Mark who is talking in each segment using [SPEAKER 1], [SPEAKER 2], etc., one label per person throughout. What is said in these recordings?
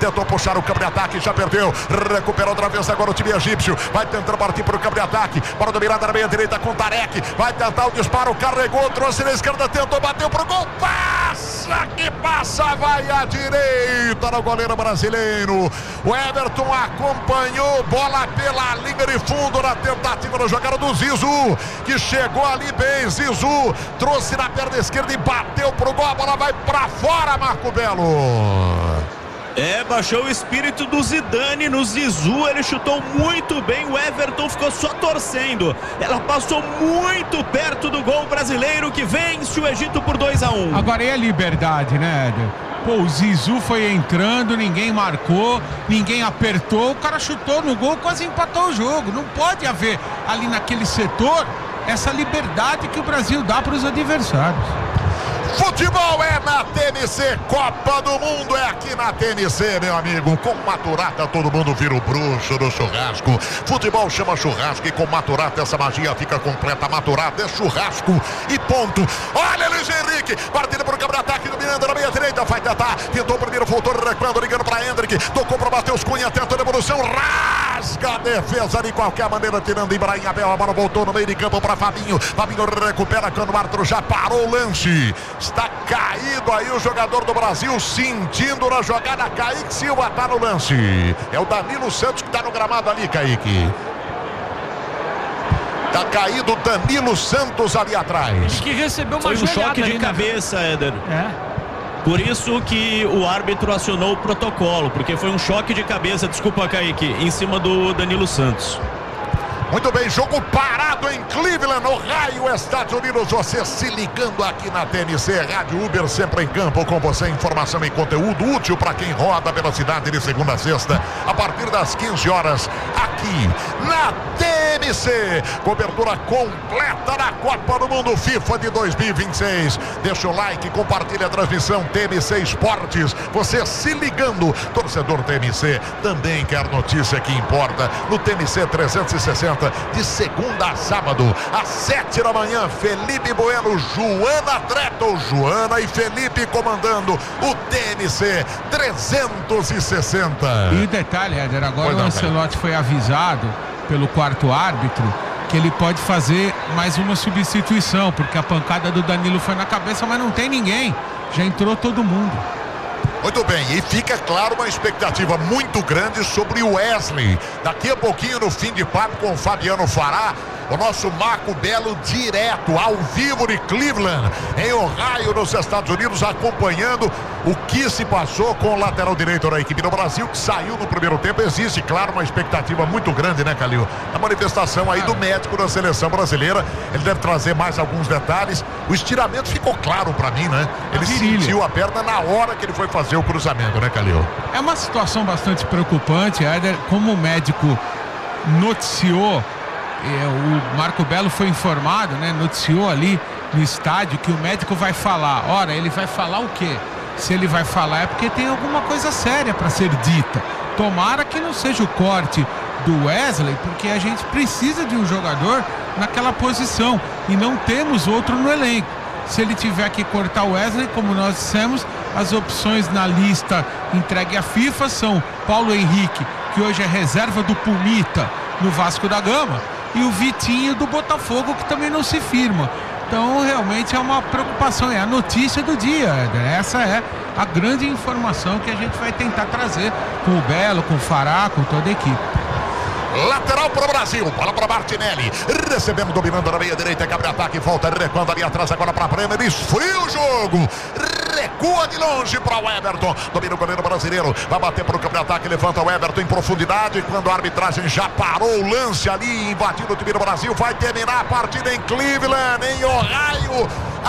[SPEAKER 1] tentou puxar o campo de ataque, já perdeu, recupera outra vez agora o time egípcio, vai tentando partir para o campo de ataque, para dominada na meia direita com Tarek, vai tentar o disparo, carregou, trouxe na esquerda, tentou, bateu pro gol, passa que passa, vai à direita no goleiro brasileiro, o Everton acompanhou, bola pela linha de fundo na tentativa da jogada do Zizou, que chegou ali bem, Zizou trouxe na perna esquerda e bateu pro gol, a bola vai pra fora, Marco Belo.
[SPEAKER 2] Baixou o espírito do Zidane no Zizou, ele chutou muito bem, o Everton ficou só torcendo, ela passou muito perto do gol brasileiro que vence o Egito por 2-1.
[SPEAKER 3] Agora é a liberdade, né, Éder? Pô, o Zizou foi entrando, ninguém marcou, ninguém apertou, o cara chutou no gol, quase empatou o jogo. Não pode haver ali naquele setor essa liberdade que o Brasil dá para os adversários.
[SPEAKER 1] Futebol é na TNC, Copa do Mundo é aqui na TNC, meu amigo. Com Maturata todo mundo vira o bruxo do churrasco. Futebol chama churrasco e com Maturata essa magia fica completa. Maturata é churrasco e ponto. Olha Luiz Henrique, partida para o campo de ataque, dominando na meia direita, vai tentar, tentou primeiro, voltou recuando, ligando para Hendrick, tocou para Matheus Cunha, tentando a evolução, rasga a defesa de qualquer maneira, tirando Ibrahim Abel, a bola voltou no meio de campo para Fabinho, Fabinho recupera quando o árbitro já parou o lance. Está caído aí o jogador do Brasil, sentindo na jogada. Kaique Silva está no lance. É o Danilo Santos que está no gramado ali, Kaique. Está caído o Danilo Santos ali atrás.
[SPEAKER 4] Que recebeu uma
[SPEAKER 2] Foi um choque de cabeça, Éder. Por isso que o árbitro acionou o protocolo, porque foi um choque de cabeça, desculpa, Kaique, em cima do Danilo Santos.
[SPEAKER 1] Muito bem, jogo parado em Cleveland, Ohio, Estados Unidos. Você se ligando aqui na TNC, Rádio Uber, sempre em campo com você. Informação e conteúdo útil para quem roda pela cidade de segunda a sexta, a partir das 15 horas, aqui na TNC. Cobertura completa da Copa do Mundo FIFA de 2026. Deixa o like, compartilha a transmissão TNC Esportes. Você se ligando, torcedor TNC, também quer notícia que importa no TNC 360. De segunda a sábado, às 7 da manhã, Felipe Bueno, Joana Treto, Joana e Felipe comandando o TNC 360.
[SPEAKER 3] E o detalhe, Éder, agora o Ancelotti foi avisado pelo quarto árbitro que ele pode fazer mais uma substituição, porque a pancada do Danilo foi na cabeça, mas não tem ninguém, já entrou todo mundo.
[SPEAKER 1] Muito bem, e fica claro uma expectativa muito grande sobre o Wesley. Daqui a pouquinho, no fim de papo com o Fabiano Fará, o nosso Marco Belo direto, ao vivo de Cleveland, em Ohio, nos Estados Unidos, acompanhando o que se passou com o lateral direito da equipe do Brasil, que saiu no primeiro tempo. Existe, claro, uma expectativa muito grande, né, Calil? A manifestação aí do médico da seleção brasileira, ele deve trazer mais alguns detalhes. O estiramento ficou claro pra mim, né? Ele sentiu a perna na hora que ele foi fazer o cruzamento, né, Calil?
[SPEAKER 3] É uma situação bastante preocupante, Éder, como o médico noticiou, o Marco Belo foi informado, né, noticiou ali no estádio que o médico vai falar. Ora, ele vai falar o quê? Se ele vai falar é porque tem alguma coisa séria para ser dita. Tomara que não seja o corte do Wesley, porque a gente precisa de um jogador naquela posição e não temos outro no elenco. Se ele tiver que cortar o Wesley, como nós dissemos, as opções na lista entregue à FIFA são Paulo Henrique, que hoje é reserva do Pumita no Vasco da Gama, e o Vitinho do Botafogo, que também não se firma. Então realmente é uma preocupação, é a notícia do dia, Éder. Essa é a grande informação que a gente vai tentar trazer com o Belo, com o Fará, com toda a equipe.
[SPEAKER 1] Lateral para o Brasil, bola para Martinelli, recebendo, dominando na meia direita, cabe ataque, volta, recuando ali atrás agora para Brenner, esfria o jogo, recua de longe para o Everton, domina o goleiro brasileiro, vai bater para o campo de ataque, levanta o Everton em profundidade, quando a arbitragem já parou o lance ali, invadindo o time do Brasil, vai terminar a partida em Cleveland, em Ohio,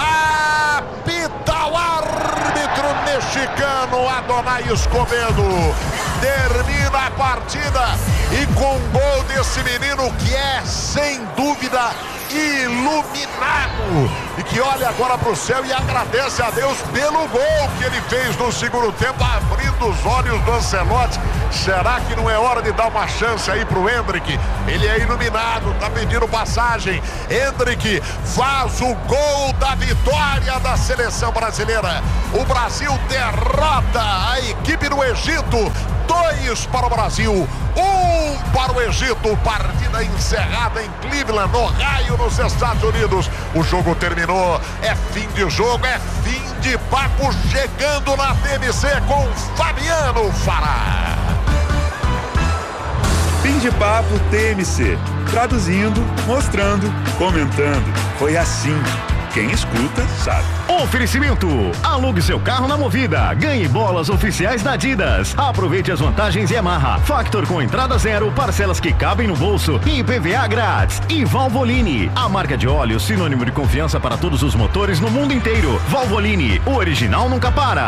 [SPEAKER 1] apita o árbitro mexicano Adonai Escobedo, termina a partida e com gol desse menino que é, sem dúvida, iluminado e que olha agora para o céu e agradece a Deus pelo gol que ele fez no segundo tempo, abrindo os olhos do Ancelotti. Será que não é hora de dar uma chance aí pro Endrick? Ele é iluminado, tá pedindo passagem. Endrick faz o gol da vitória da seleção brasileira. O Brasil derrota a equipe do Egito. 2 para o Brasil, 1 para o Egito. Partida encerrada em Cleveland, no Ohio, nos Estados Unidos. O jogo terminou, é fim de jogo, é fim de papo, chegando na TMC com Fabiano Fará.
[SPEAKER 4] Fim de papo TMC, traduzindo, mostrando, comentando. Foi assim. Quem escuta sabe.
[SPEAKER 5] Oferecimento: alugue seu carro na Movida, ganhe bolas oficiais da Adidas, aproveite as vantagens Yamaha, Factor com entrada zero, parcelas que cabem no bolso e IPVA grátis. E Valvoline, a marca de óleo sinônimo de confiança para todos os motores no mundo inteiro. Valvoline, o original nunca para.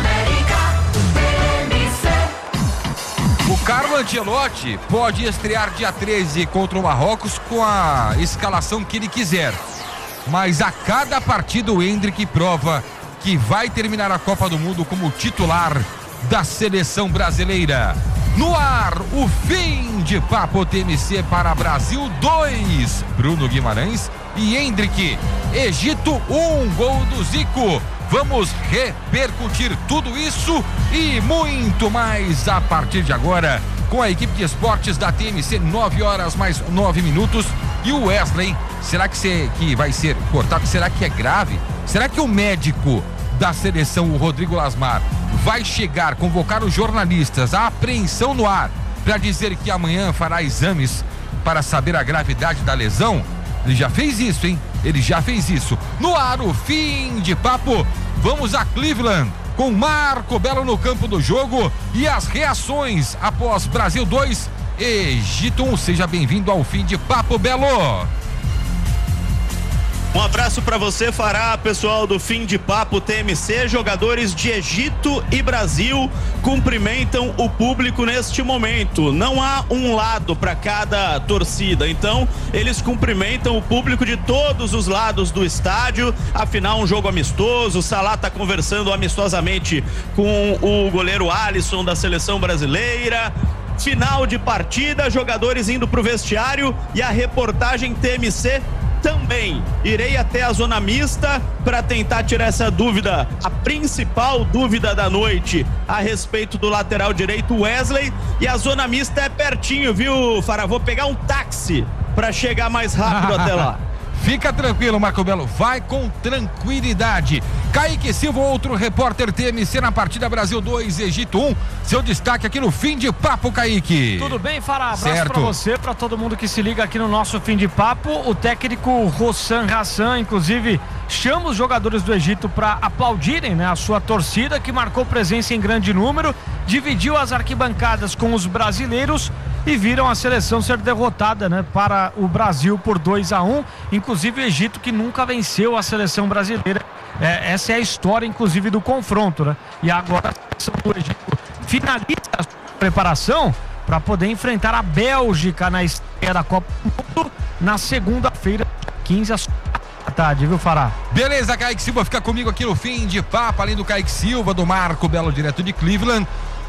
[SPEAKER 6] O Carlo Ancelotti pode estrear dia 13 contra o Marrocos com a escalação que ele quiser. Mas a cada partida o Endrick prova que vai terminar a Copa do Mundo como titular da seleção brasileira. No ar, o fim de papo TMC para Brasil 2. Bruno Guimarães e Endrick. Egito 1, gol do Zico. Vamos repercutir tudo isso e muito mais a partir de agora com a equipe de esportes da TMC. 9 horas mais 9 minutos. E o Wesley, será que vai ser cortado? Será que é grave? Será que o médico da seleção, o Rodrigo Lasmar, vai chegar, convocar os jornalistas, a apreensão no ar, para dizer que amanhã fará exames para saber a gravidade da lesão? Ele já fez isso, hein? Ele já fez isso. No ar, o fim de papo. Vamos a Cleveland com Marco Belo no campo do jogo e as reações após Brasil 2, Egito 1. Seja bem-vindo ao fim de papo, Belo.
[SPEAKER 2] Um abraço para você, Fará, pessoal do Fim de Papo TMC. Jogadores de Egito e Brasil cumprimentam o público neste momento. Não há um lado para cada torcida, então eles cumprimentam o público de todos os lados do estádio. Afinal, um jogo amistoso. Salah está conversando amistosamente com o goleiro Alisson da seleção brasileira. Final de partida, jogadores indo para o vestiário e a reportagem TMC também. Irei até a zona mista para tentar tirar essa dúvida, a principal dúvida da noite a respeito do lateral direito Wesley, e a zona mista é pertinho, viu, Fará? Vou pegar um táxi para chegar mais rápido até lá.
[SPEAKER 6] Fica tranquilo, Marco Belo, vai com tranquilidade. Kaique Silva, outro repórter TMC na partida Brasil 2, Egito 1. Seu destaque aqui no Fim de Papo, Kaique.
[SPEAKER 7] Tudo bem, Fará? Abraço pra você, pra todo mundo que se liga aqui no nosso Fim de Papo. O técnico Hossam Hassan, inclusive, chama os jogadores do Egito para aplaudirem, né, a sua torcida, que marcou presença em grande número, dividiu as arquibancadas com os brasileiros e viram a seleção ser derrotada, né, para o Brasil por 2-1, inclusive o Egito, que nunca venceu a seleção brasileira. Essa é a história, inclusive, do confronto, né? E agora a seleção do Egito finaliza a sua preparação para poder enfrentar a Bélgica na estreia da Copa do Mundo na segunda-feira, 15 às tarde, viu, Fará?
[SPEAKER 6] Beleza, Kaique Silva, fica comigo aqui no Fim de Papo, além do Kaique Silva, do Marco Belo, direto de Cleveland.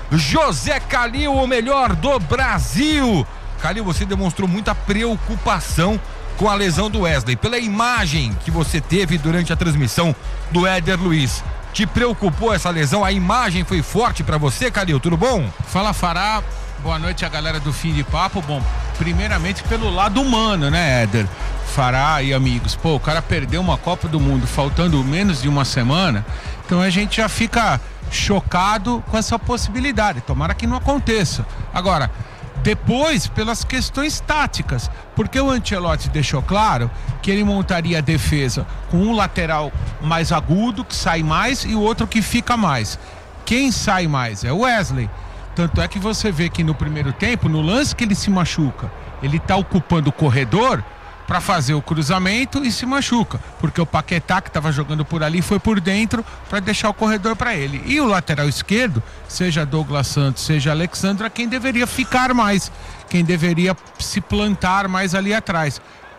[SPEAKER 6] José Calil, o melhor do Brasil. Calil, você demonstrou muita preocupação com a lesão do Wesley. Pela imagem que você teve durante a transmissão do Éder Luiz, te preocupou essa lesão? A imagem foi forte pra você, Calil? Tudo bom?
[SPEAKER 3] Fala, Fará. Boa noite a galera do Fim de Papo. Bom, primeiramente pelo lado humano, né, Éder? Fará e amigos. Pô, o cara perdeu uma Copa do Mundo faltando menos de uma semana, então a gente já fica chocado com essa possibilidade. Tomara que não aconteça. Agora, depois, pelas questões táticas, porque o Ancelotti deixou claro que ele montaria a defesa com um lateral mais agudo, que sai mais, e o outro que fica mais. Quem sai mais é o Wesley. Tanto é que você vê que no primeiro tempo, no lance que ele se machuca, ele está ocupando o corredor para fazer o cruzamento e se machuca, porque o Paquetá, que estava jogando por ali, foi por dentro para deixar o corredor para ele. E o lateral esquerdo, seja Douglas Santos, seja Alexandre, quem deveria ficar mais, quem deveria se plantar mais ali atrás.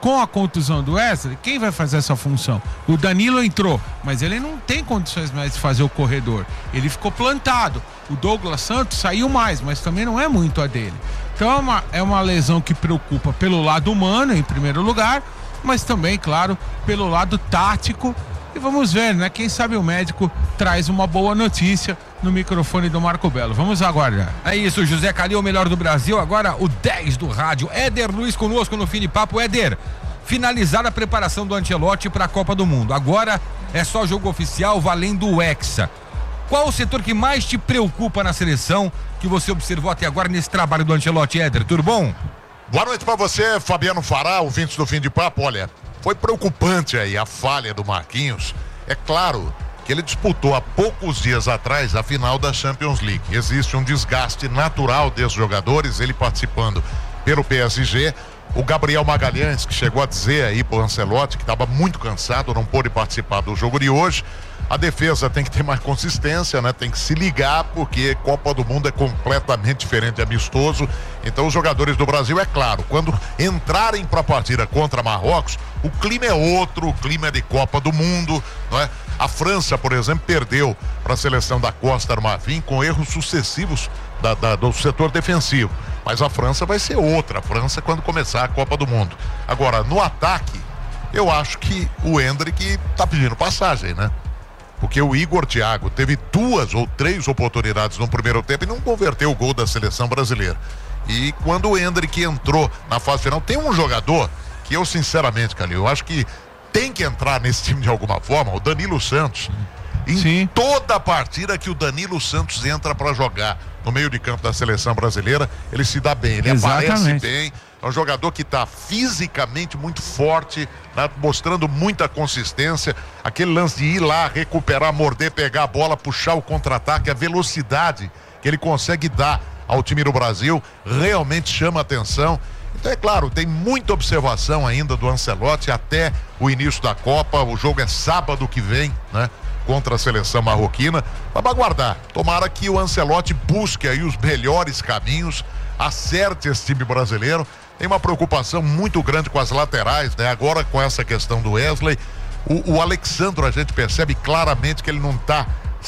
[SPEAKER 3] Com a contusão do Wesley, quem vai fazer essa função? O Danilo entrou, mas ele não tem condições mais de fazer o corredor. Ele ficou plantado. O Douglas Santos saiu mais, mas também não é muito a dele. Então é uma lesão que preocupa pelo lado humano, em primeiro lugar, mas também, claro, pelo lado tático. E vamos ver, né? Quem sabe o médico traz uma boa notícia no microfone do Marco Belo. Vamos aguardar.
[SPEAKER 6] É isso, José Calil, o melhor do Brasil. Agora o 10 do rádio, Éder Luiz conosco no Fim de Papo. Éder, finalizada a preparação do Ancelotti para a Copa do Mundo. Agora é só jogo oficial valendo o Hexa. Qual o setor que mais te preocupa na seleção que você observou até agora nesse trabalho do Ancelotti, Éder? Tudo bom?
[SPEAKER 1] Boa noite para você, Fabiano Fará, ouvintes do Fim de Papo. Olha, foi preocupante aí a falha do Marquinhos. É claro que ele disputou há poucos dias atrás a final da Champions League. Existe um desgaste natural desses jogadores, ele participando pelo PSG. O Gabriel Magalhães, que chegou a dizer aí pro Ancelotti que estava muito cansado, não pôde participar do jogo de hoje. A defesa tem que ter mais consistência, né? Tem que se ligar, porque Copa do Mundo é completamente diferente de amistoso. Então os jogadores do Brasil, é claro, quando entrarem para a partida contra Marrocos, o clima é outro, o clima é de Copa do Mundo, não é? A França, por exemplo, perdeu para a seleção da Costa do Marfim com erros sucessivos do setor defensivo. Mas a França vai ser outra, a França quando começar a Copa do Mundo. Agora, no ataque, eu acho que o Endrick tá pedindo passagem, né? Porque o Igor Thiago teve 2 ou 3 oportunidades no primeiro tempo e não converteu o gol da seleção brasileira. E quando o Endrick entrou na fase final, tem um jogador que eu sinceramente, Calil, eu acho que tem que entrar nesse time de alguma forma, o Danilo Santos. Em toda a partida que o Danilo Santos entra para jogar no meio de campo da seleção brasileira, ele se dá bem, ele aparece bem. É um jogador que está fisicamente muito forte, né, mostrando muita consistência. Aquele lance de ir lá, recuperar, morder, pegar a bola, puxar o contra-ataque, a velocidade que ele consegue dar ao time do Brasil realmente chama atenção. Então é claro, tem muita observação ainda do Ancelotti até o início da Copa. O jogo é sábado que vem, né? Contra a seleção marroquina. Vamos aguardar. Tomara que o Ancelotti busque aí os melhores caminhos, acerte esse time brasileiro. Tem uma preocupação muito grande com as laterais, né? Agora com essa questão do Wesley. O Alexandro, a gente percebe claramente que ele não está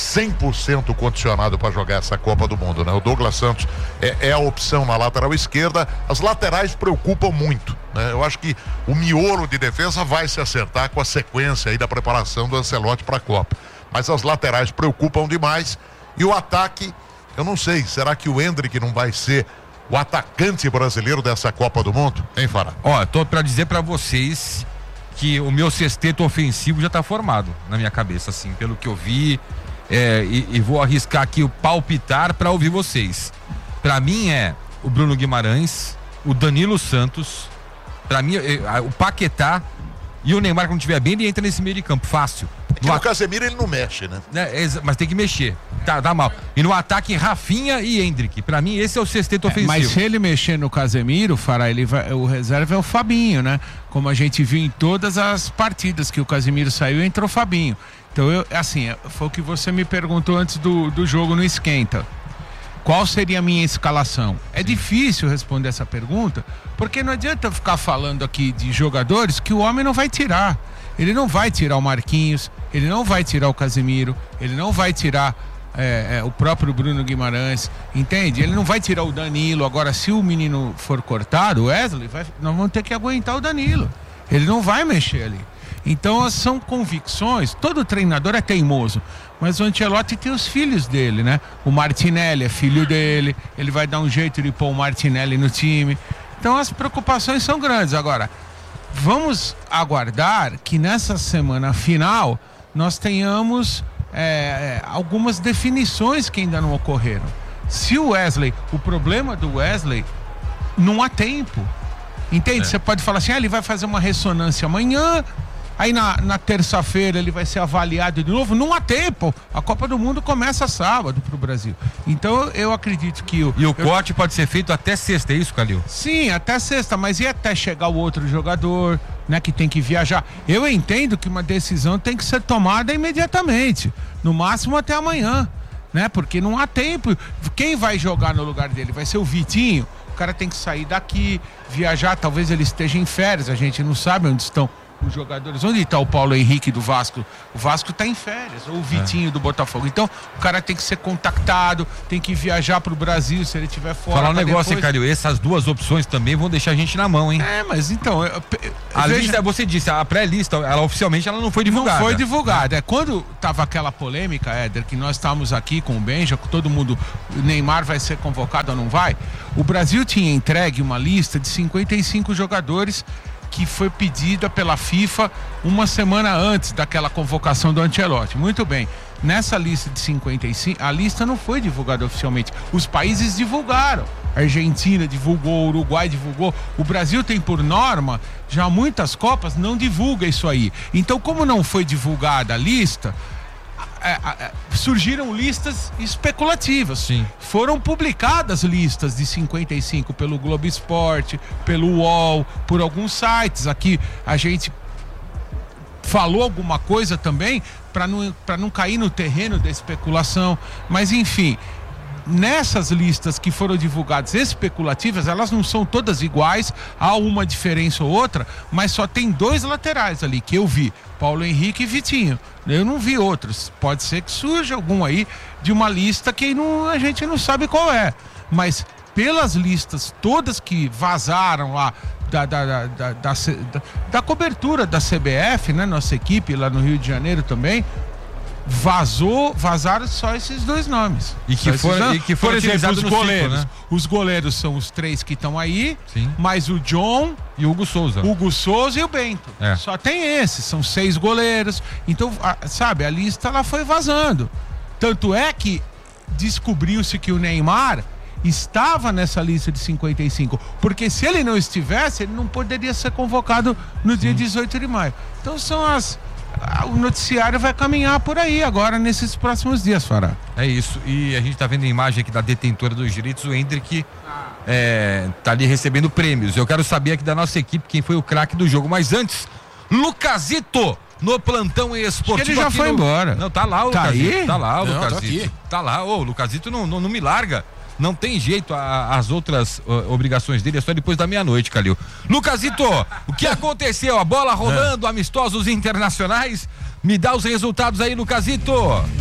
[SPEAKER 1] 100% condicionado para jogar essa Copa do Mundo, né? O Douglas Santos é a opção na lateral esquerda. As laterais preocupam muito, né? Eu acho que o miolo de defesa vai se acertar com a sequência aí da preparação do Ancelotti para a Copa. Mas as laterais preocupam demais. E o ataque, eu não sei, será que o Endrick não vai ser o atacante brasileiro dessa Copa do Mundo? Hein, Fará?
[SPEAKER 6] Ó, tô para dizer para vocês que o meu sexteto ofensivo já tá formado na minha cabeça, assim, pelo que eu vi. E vou arriscar aqui o palpitar para ouvir vocês. Para mim é o Bruno Guimarães, o Danilo Santos, para mim o Paquetá e o Neymar, quando estiver bem, ele entra nesse meio de campo, fácil.
[SPEAKER 1] No Casemiro ele não mexe, né?
[SPEAKER 6] Mas tem que mexer, tá mal. E no ataque, Rafinha e Endrick. Pra mim, esse é o sexteto ofensivo.
[SPEAKER 3] Mas se ele mexer no Casemiro, Fará, o reserva é o Fabinho, né? Como a gente viu em todas as partidas que o Casemiro saiu, entrou o Fabinho. Então, foi o que você me perguntou antes do jogo no Esquenta. Qual seria a minha escalação? É difícil responder essa pergunta, porque não adianta eu ficar falando aqui de jogadores que o homem não vai tirar. Ele não vai tirar o Marquinhos, ele não vai tirar o Casemiro, ele não vai tirar o próprio Bruno Guimarães, entende? Ele não vai tirar o Danilo. Agora, se o menino for cortado, o Wesley, nós vamos ter que aguentar o Danilo. Ele não vai mexer ali. Então são convicções. Todo treinador é teimoso, mas o Ancelotti tem os filhos dele, né? O Martinelli é filho dele, ele vai dar um jeito de pôr o Martinelli no time. Então as preocupações são grandes. Agora, vamos aguardar que nessa semana final nós tenhamos algumas definições que ainda não ocorreram. Se o Wesley, o problema do Wesley, não há tempo, entende? Você pode falar assim, ele vai fazer uma ressonância amanhã, aí na terça-feira ele vai ser avaliado de novo. Não há tempo. A Copa do Mundo começa sábado pro Brasil. Então eu acredito que
[SPEAKER 6] o corte pode ser feito até sexta, é isso, Calil?
[SPEAKER 3] Sim, até sexta, mas e até chegar o outro jogador, né, que tem que viajar? Eu entendo que uma decisão tem que ser tomada imediatamente, no máximo até amanhã. né? Porque não há tempo. Quem vai jogar no lugar dele? Vai ser o Vitinho? O cara tem que sair daqui, viajar, talvez ele esteja em férias, a gente não sabe onde estão os jogadores. Onde está o Paulo Henrique do Vasco? O Vasco está em férias, ou o Vitinho do Botafogo. Então, o cara tem que ser contactado, tem que viajar pro Brasil se ele estiver fora.
[SPEAKER 6] Falar um negócio, Caio, essas duas opções também vão deixar a gente na mão, hein?
[SPEAKER 3] Mas então...
[SPEAKER 6] A lista, você disse, a pré-lista, ela oficialmente ela não foi divulgada.
[SPEAKER 3] Não foi divulgada. Quando tava aquela polêmica, Éder, que nós estávamos aqui com o Benja, com todo mundo, o Neymar vai ser convocado ou não vai, o Brasil tinha entregue uma lista de 55 jogadores que foi pedida pela FIFA uma semana antes daquela convocação do Ancelotti. Muito bem. Nessa lista de 55, a lista não foi divulgada oficialmente. Os países divulgaram. A Argentina divulgou, o Uruguai divulgou. O Brasil tem por norma, já muitas Copas não divulga isso aí. Então, como não foi divulgada a lista, surgiram listas especulativas.
[SPEAKER 6] Sim.
[SPEAKER 3] Foram publicadas listas de 55 pelo Globo Esporte, pelo UOL, por alguns sites. Aqui a gente falou alguma coisa também para não cair no terreno da especulação. Mas enfim, nessas listas que foram divulgadas especulativas, elas não são todas iguais, há uma diferença ou outra, mas só tem 2 laterais ali que eu vi, Paulo Henrique e Vitinho. Eu não vi outros. Pode ser que surja algum aí de uma lista que a gente não sabe qual é, mas pelas listas todas que vazaram lá da cobertura da CBF, né, nossa equipe lá no Rio de Janeiro também, vazaram só esses 2 nomes.
[SPEAKER 6] E que foram
[SPEAKER 3] por exemplo, os goleiros.
[SPEAKER 6] Ciclo, né?
[SPEAKER 3] Os goleiros são os 3 que estão aí,
[SPEAKER 6] sim,
[SPEAKER 3] mais o John
[SPEAKER 6] e o Hugo Souza.
[SPEAKER 3] E o Bento. Só tem esses, são 6 goleiros. Então, sabe, a lista ela foi vazando. Tanto é que descobriu-se que o Neymar estava nessa lista de 55, porque se ele não estivesse, ele não poderia ser convocado no dia 18 de maio. Então o noticiário vai caminhar por aí agora nesses próximos dias, Fará.
[SPEAKER 6] É isso, e a gente tá vendo a imagem aqui da detentora dos direitos, o Hendrick tá ali recebendo prêmios. Eu quero saber aqui da nossa equipe quem foi o craque do jogo, mas antes, Lucazito no plantão esportivo.
[SPEAKER 3] Acho que ele já foi embora.
[SPEAKER 6] Não, tá lá o
[SPEAKER 3] Lucazito.
[SPEAKER 6] Aí? Tá lá o
[SPEAKER 1] não,
[SPEAKER 6] Lucazito. Tá lá, o Lucazito não me larga. Não tem jeito, as outras obrigações dele é só depois da meia-noite, Calil. Lucazito, o que aconteceu? A bola rolando, amistosos internacionais. Me dá os resultados aí, Lucazito.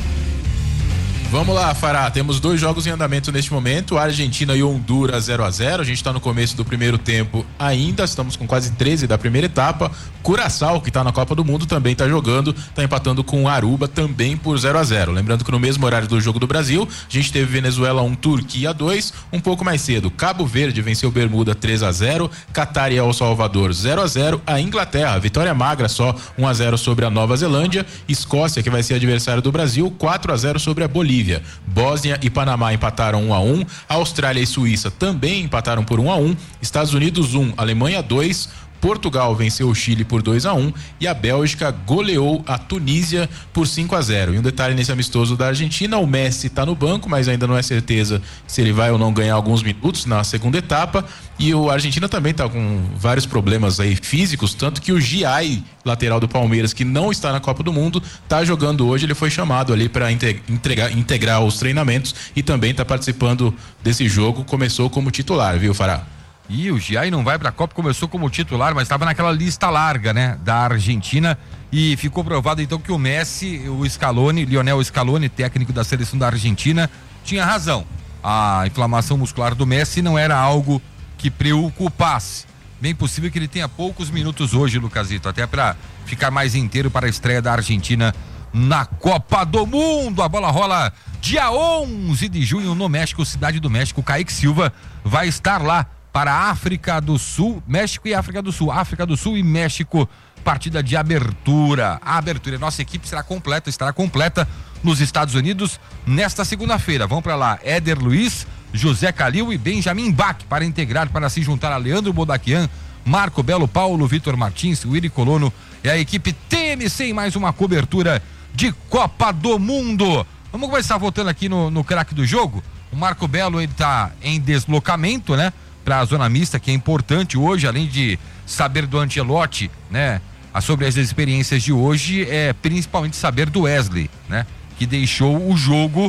[SPEAKER 8] Vamos lá, Fará, temos 2 jogos em andamento neste momento, Argentina e Honduras 0-0, a gente está no começo do primeiro tempo ainda, estamos com quase 13 da primeira etapa. Curaçao, que está na Copa do Mundo, também está jogando, está empatando com Aruba também por 0-0. Lembrando que no mesmo horário do jogo do Brasil, a gente teve Venezuela 1, Turquia 2, um pouco mais cedo, Cabo Verde venceu Bermuda 3-0, Catar e El Salvador 0-0, a Inglaterra, vitória magra só 1-0 sobre a Nova Zelândia, Escócia, que vai ser adversário do Brasil, 4-0 sobre a Bolívia. Bósnia e Panamá empataram 1-1, Austrália e Suíça também empataram por 1-1, Estados Unidos 1, Alemanha 2, Portugal venceu o Chile por 2-1 e a Bélgica goleou a Tunísia por 5-0. E um detalhe nesse amistoso da Argentina, o Messi está no banco, mas ainda não é certeza se ele vai ou não ganhar alguns minutos na segunda etapa. E a Argentina também está com vários problemas aí físicos, tanto que o Giai, lateral do Palmeiras, que não está na Copa do Mundo, está jogando hoje. Ele foi chamado ali para integrar os treinamentos e também está participando desse jogo. Começou como titular, viu, Fará?
[SPEAKER 6] E o Giai não vai para a Copa, começou como titular, mas estava naquela lista larga, né, da Argentina, e ficou provado então que o Messi, o Scaloni, Lionel Scaloni, técnico da seleção da Argentina, tinha razão. A inflamação muscular do Messi não era algo que preocupasse. Bem possível que ele tenha poucos minutos hoje, Lucazito, até para ficar mais inteiro para a estreia da Argentina na Copa do Mundo. A bola rola dia 11 de junho no México, Cidade do México. Kaique Silva vai estar lá para a África do Sul, México e África do Sul. África do Sul e México, partida de abertura. A abertura, nossa equipe estará completa nos Estados Unidos nesta segunda-feira. Vão para lá Éder Luiz, José Calil e Benjamin Bach para integrar, para se juntar a Leandro Bodaquian, Marco Belo, Paulo Vitor Martins, Willy Colono e a equipe TMC em mais uma cobertura de Copa do Mundo. Vamos começar voltando aqui no craque do jogo. O Marco Belo, ele tá em deslocamento, né, para a zona mista, que é importante hoje, além de saber do Ancelotti, né, sobre as experiências de hoje, principalmente saber do Wesley, né, que deixou o jogo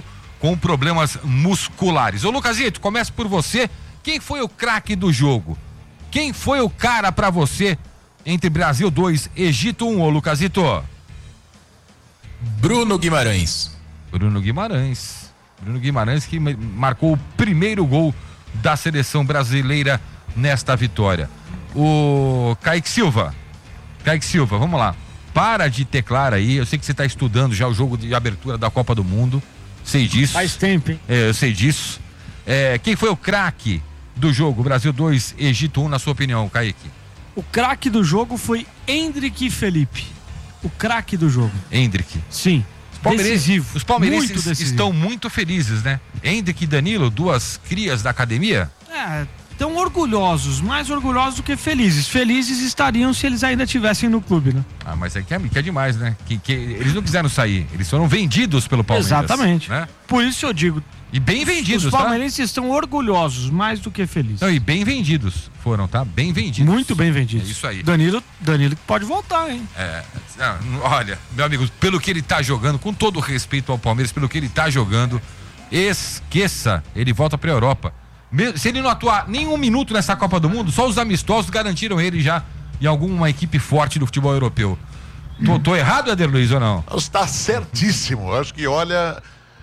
[SPEAKER 6] com problemas musculares. Ô Lucasito, começa por você. Quem foi o craque do jogo? Quem foi o cara pra você entre Brasil 2, Egito 1, ô Lucasito?
[SPEAKER 8] Bruno Guimarães.
[SPEAKER 6] Bruno Guimarães que marcou o primeiro gol da seleção brasileira nesta vitória. O Kaique Silva, vamos lá. Para de teclar aí, eu sei que você está estudando já o jogo de abertura da Copa do Mundo, sei disso.
[SPEAKER 7] Faz tempo, hein?
[SPEAKER 6] Eu sei disso. Quem foi o craque do jogo, Brasil 2, Egito 1, na sua opinião, Kaique?
[SPEAKER 7] O craque do jogo foi Endrick Felipe. O craque do jogo.
[SPEAKER 6] Endrick.
[SPEAKER 7] Sim. Decisivo.
[SPEAKER 6] Os palmeirenses estão muito felizes, né? Endrick e Danilo, duas crias da academia.
[SPEAKER 7] Estão orgulhosos, mais orgulhosos do que felizes. Felizes estariam se eles ainda estivessem no clube, né?
[SPEAKER 6] Mas é demais, né? Eles não quiseram sair, eles foram vendidos pelo Palmeiras.
[SPEAKER 7] Exatamente.
[SPEAKER 6] Né?
[SPEAKER 7] Por isso eu digo.
[SPEAKER 6] E bem vendidos,
[SPEAKER 7] os palmeirenses estão orgulhosos, mais do que felizes.
[SPEAKER 6] Não, e bem vendidos foram, tá? Bem vendidos.
[SPEAKER 7] Muito bem vendidos.
[SPEAKER 6] É isso aí.
[SPEAKER 7] Danilo pode voltar, hein?
[SPEAKER 6] Olha, meu amigo, pelo que ele tá jogando, com todo o respeito ao Palmeiras, pelo que ele tá jogando, esqueça, ele volta pra Europa. Se ele não atuar nenhum minuto nessa Copa do Mundo, só os amistosos garantiram ele já em alguma equipe forte do futebol europeu. Tô errado, Éder Luiz, ou não?
[SPEAKER 1] Está certíssimo. Acho que, olha,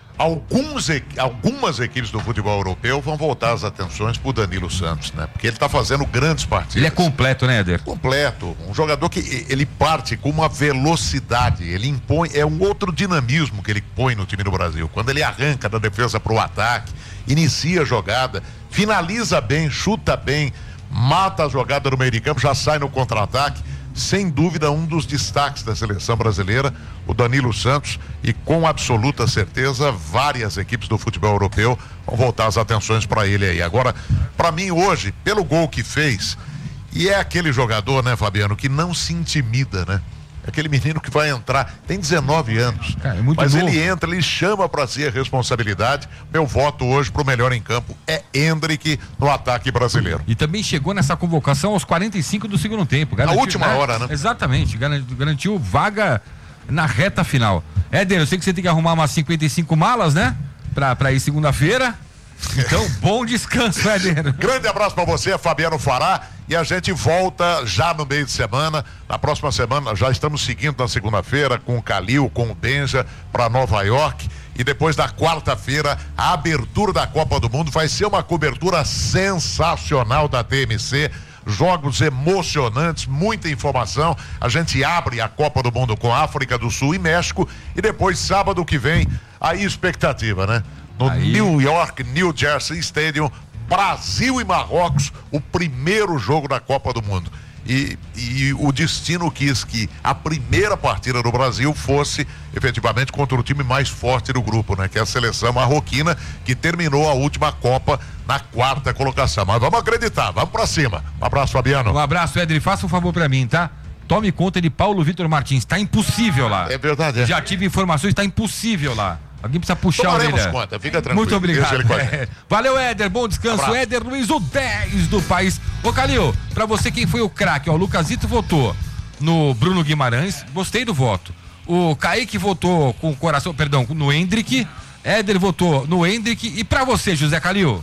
[SPEAKER 1] algumas equipes do futebol europeu vão voltar as atenções pro Danilo Santos, né? Porque ele tá fazendo grandes partidas.
[SPEAKER 6] Ele é completo, né, Éder?
[SPEAKER 1] Completo. Um jogador que ele parte com uma velocidade, ele impõe, é um outro dinamismo que ele põe no time do Brasil. Quando ele arranca da defesa pro ataque, inicia a jogada, finaliza bem, chuta bem, mata a jogada no meio de campo, já sai no contra-ataque. Sem dúvida, um dos destaques da seleção brasileira, o Danilo Santos, e com absoluta certeza, várias equipes do futebol europeu vão voltar as atenções para ele aí. Agora, para mim hoje, pelo gol que fez, e é aquele jogador, né, Fabiano, que não se intimida, né? Aquele menino que vai entrar, tem 19 anos,
[SPEAKER 6] cara, é muito
[SPEAKER 1] mas
[SPEAKER 6] novo.
[SPEAKER 1] ele entra, ele chama para si a responsabilidade. Meu voto hoje pro melhor em campo é Endrick no ataque brasileiro.
[SPEAKER 6] E também chegou nessa convocação aos 45 do segundo tempo.
[SPEAKER 1] Na última hora, né?
[SPEAKER 6] Exatamente, garantiu vaga na reta final. Éder, eu sei que você tem que arrumar umas 55 malas, né? Pra ir segunda-feira. Então, bom descanso, Éder.
[SPEAKER 1] Grande abraço pra você, Fabiano Fará. E a gente volta já no meio de semana. Na próxima semana, já estamos seguindo na segunda-feira com o Calil, com o Benja, para Nova York. E depois da quarta-feira, a abertura da Copa do Mundo vai ser uma cobertura sensacional da TMC. Jogos emocionantes, muita informação. A gente abre a Copa do Mundo com África do Sul e México. E depois, sábado que vem, aí expectativa, né? No New York, New Jersey Stadium, Brasil e Marrocos, o primeiro jogo da Copa do Mundo. E o destino quis que a primeira partida do Brasil fosse efetivamente contra o time mais forte do grupo, né? Que é a seleção marroquina, que terminou a última Copa na 4ª colocação. Mas vamos acreditar, vamos pra cima. Um abraço, Fabiano.
[SPEAKER 6] Um abraço, Éder. Faça um favor pra mim, tá? Tome conta de Paulo Vitor Martins, tá impossível lá.
[SPEAKER 1] É verdade, é.
[SPEAKER 6] Já tive informações, tá impossível lá. Alguém precisa puxar a orelha.
[SPEAKER 1] Conta, fica tranquilo.
[SPEAKER 6] Muito obrigado. Valeu, Éder. Bom descanso. Éder Luiz, o 10 do país. Ô, Calil, pra você quem foi o craque? Ó, o Lucasito votou no Bruno Guimarães. Gostei do voto. O Kaique votou com o coração, perdão, no Endrick. Éder votou no Endrick. E pra você, José Calil?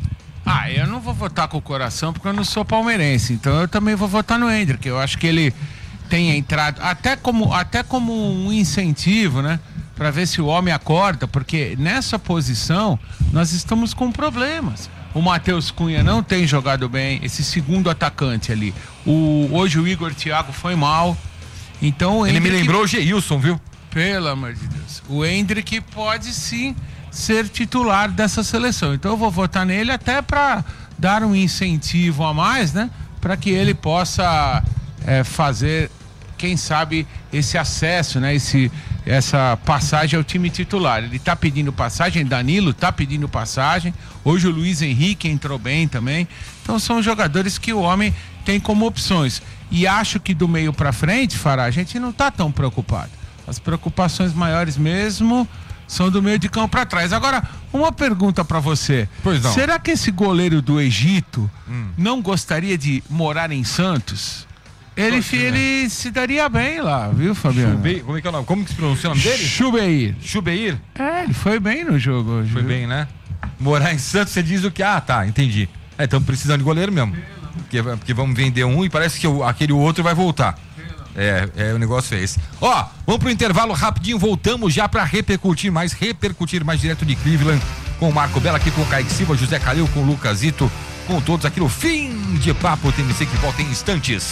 [SPEAKER 3] Eu não vou votar com o coração porque eu não sou palmeirense. Então eu também vou votar no Endrick. Eu acho que ele tem entrado até como um incentivo, né? Para ver se o homem acorda, porque nessa posição nós estamos com problemas. O Matheus Cunha não tem jogado bem, esse segundo atacante ali. Hoje o Igor Thiago foi mal. Então
[SPEAKER 6] ele me lembrou o Geilson, viu?
[SPEAKER 3] Pelo amor de Deus. O Endrick pode sim ser titular dessa seleção. Então eu vou votar nele até para dar um incentivo a mais, né? Para que ele possa fazer, quem sabe, esse acesso, né? Essa passagem ao time titular. Ele tá pedindo passagem, Danilo tá pedindo passagem, hoje o Luiz Henrique entrou bem também. Então são jogadores que o homem tem como opções. E acho que do meio para frente, Fará, a gente não tá tão preocupado. As preocupações maiores mesmo são do meio de campo para trás. Agora, uma pergunta para você.
[SPEAKER 6] Pois não.
[SPEAKER 3] Será que esse goleiro do Egito não gostaria de morar em Santos? Ele se daria bem lá, viu, Fabiano?
[SPEAKER 6] Como é que é o nome? Como que se pronuncia o nome dele?
[SPEAKER 3] Chubeir. Ele foi bem no jogo hoje.
[SPEAKER 6] Foi bem, né? Morar em Santos, você diz o que? Ah, tá, entendi. Estamos precisando de goleiro mesmo. Porque vamos vender um e parece que aquele outro vai voltar. O negócio é esse. Vamos pro intervalo rapidinho, voltamos já pra repercutir mais direto de Cleveland, com o Marco Belo, aqui com o Kaique Silva, José Calil, com o Lucasito, com todos aqui no Fim de Papo TMC, que volta em instantes.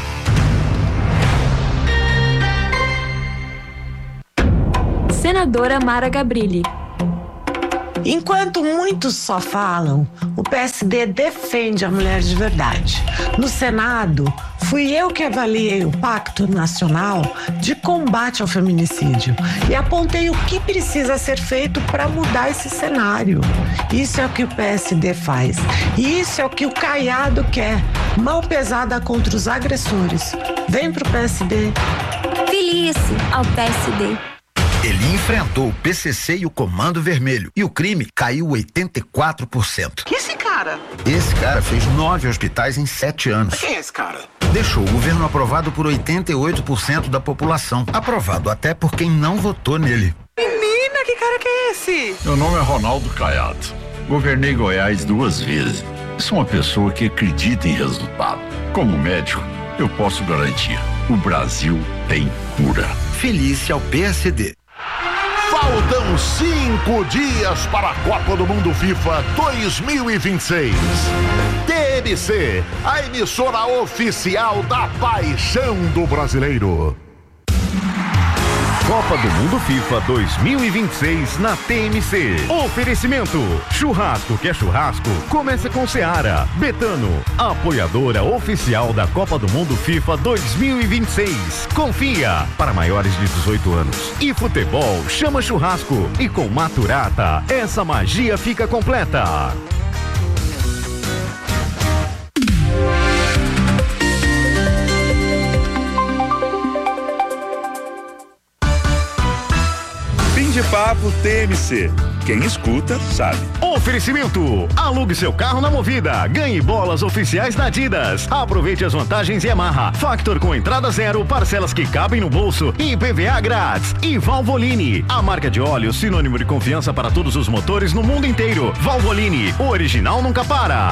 [SPEAKER 9] Senadora Mara Gabrilli.
[SPEAKER 10] Enquanto muitos só falam, o PSD defende a mulher de verdade. No Senado, fui eu que avaliei o Pacto Nacional de Combate ao Feminicídio e apontei o que precisa ser feito para mudar esse cenário. Isso é o que o PSD faz. E isso é o que o Caiado quer. Mão pesada contra os agressores. Vem pro PSD.
[SPEAKER 9] Filie-se ao PSD.
[SPEAKER 11] Ele enfrentou o PCC e o Comando Vermelho e o crime caiu 84%.
[SPEAKER 10] Que esse cara?
[SPEAKER 11] Esse cara fez 9 hospitais em 7 anos.
[SPEAKER 10] Quem é esse cara?
[SPEAKER 11] Deixou o governo aprovado por 88% da população. Aprovado até por quem não votou nele.
[SPEAKER 10] Menina, que cara que é esse?
[SPEAKER 12] Meu nome é Ronaldo Caiado. Governei Goiás 2 vezes. Sou uma pessoa que acredita em resultado. Como médico, eu posso garantir: o Brasil tem cura.
[SPEAKER 11] Filie-se ao PSD.
[SPEAKER 1] Faltam 5 dias para a Copa do Mundo FIFA 2026. TMC, a emissora oficial da paixão do brasileiro.
[SPEAKER 5] Copa do Mundo FIFA 2026 na TMC. Oferecimento: churrasco que é churrasco, começa com Seara. Betano, apoiadora oficial da Copa do Mundo FIFA 2026. Confia, para maiores de 18 anos. E futebol chama churrasco. E com Maturata, essa magia fica completa.
[SPEAKER 4] De Papo TMC. Quem escuta, sabe.
[SPEAKER 5] Oferecimento: alugue seu carro na Movida. Ganhe bolas oficiais da Adidas. Aproveite as vantagens Yamaha. Factor com entrada zero, parcelas que cabem no bolso e IPVA grátis. E Valvoline, a marca de óleo sinônimo de confiança para todos os motores no mundo inteiro. Valvoline, o original nunca para.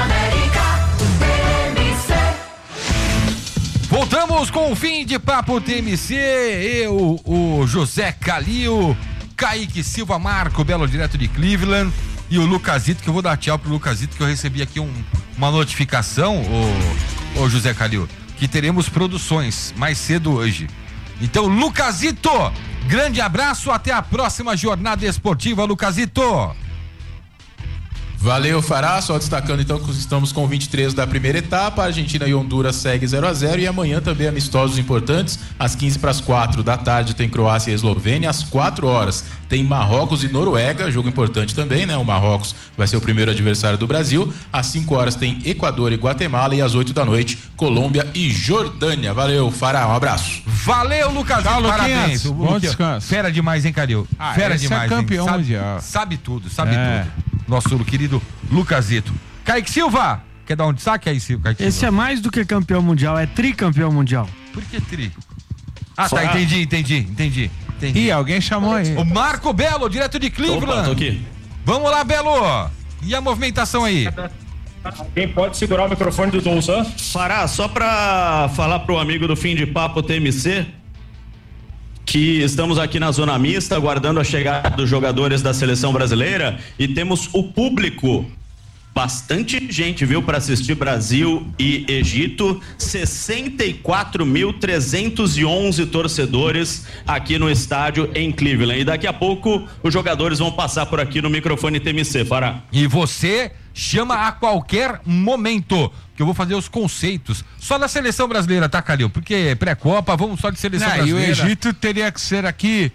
[SPEAKER 6] Voltamos com o Fim de Papo TMC. Eu, o José Calil, Kaique Silva, Marco Belo, direto de Cleveland, e o Lucasito, que eu vou dar tchau pro Lucasito, que eu recebi aqui uma notificação, o José Calil, que teremos produções mais cedo hoje. Então, Lucasito, grande abraço, até a próxima jornada esportiva, Lucasito.
[SPEAKER 8] Valeu, Fará, só destacando então que estamos com 23 da primeira etapa, a Argentina e Honduras segue 0-0 e amanhã também amistosos importantes, às 15:45 da tarde tem Croácia e Eslovênia, às 4 horas tem Marrocos e Noruega, jogo importante também, né? O Marrocos vai ser o primeiro adversário do Brasil, às 5 horas tem Equador e Guatemala e às 8 da noite Colômbia e Jordânia. Valeu, Fará, um abraço.
[SPEAKER 6] Valeu, Lucas, parabéns.
[SPEAKER 3] Bom descanso.
[SPEAKER 6] Fera demais, hein, Calil? Fera demais,
[SPEAKER 3] é campeão
[SPEAKER 6] hein?
[SPEAKER 3] mundial.
[SPEAKER 6] Sabe tudo. Nosso querido Lucasito. Kaique Silva, quer dar um destaque aí, Silva?
[SPEAKER 7] Esse é mais do que campeão mundial, é tricampeão mundial.
[SPEAKER 6] Por que tri? Ah, tá, entendi.
[SPEAKER 3] Ih, alguém chamou aí.
[SPEAKER 6] O Marco Belo, direto de Cleveland.
[SPEAKER 2] Opa, tô aqui.
[SPEAKER 6] Vamos lá, Belo. E a movimentação aí?
[SPEAKER 13] Quem pode segurar o microfone do Dolçan?
[SPEAKER 2] Fará, só pra falar pro amigo do Fim de Papo TMC, que estamos aqui na zona mista, aguardando a chegada dos jogadores da seleção brasileira, e temos o público, bastante gente, viu, para assistir Brasil e Egito, 64.311 torcedores aqui no estádio em Cleveland, e daqui a pouco os jogadores vão passar por aqui no microfone TMC, Fará.
[SPEAKER 6] E você chama a qualquer momento, que eu vou fazer os conceitos só da seleção brasileira, tá, Calil? Porque pré-copa, vamos só de seleção brasileira.
[SPEAKER 3] E o Egito teria que ser aqui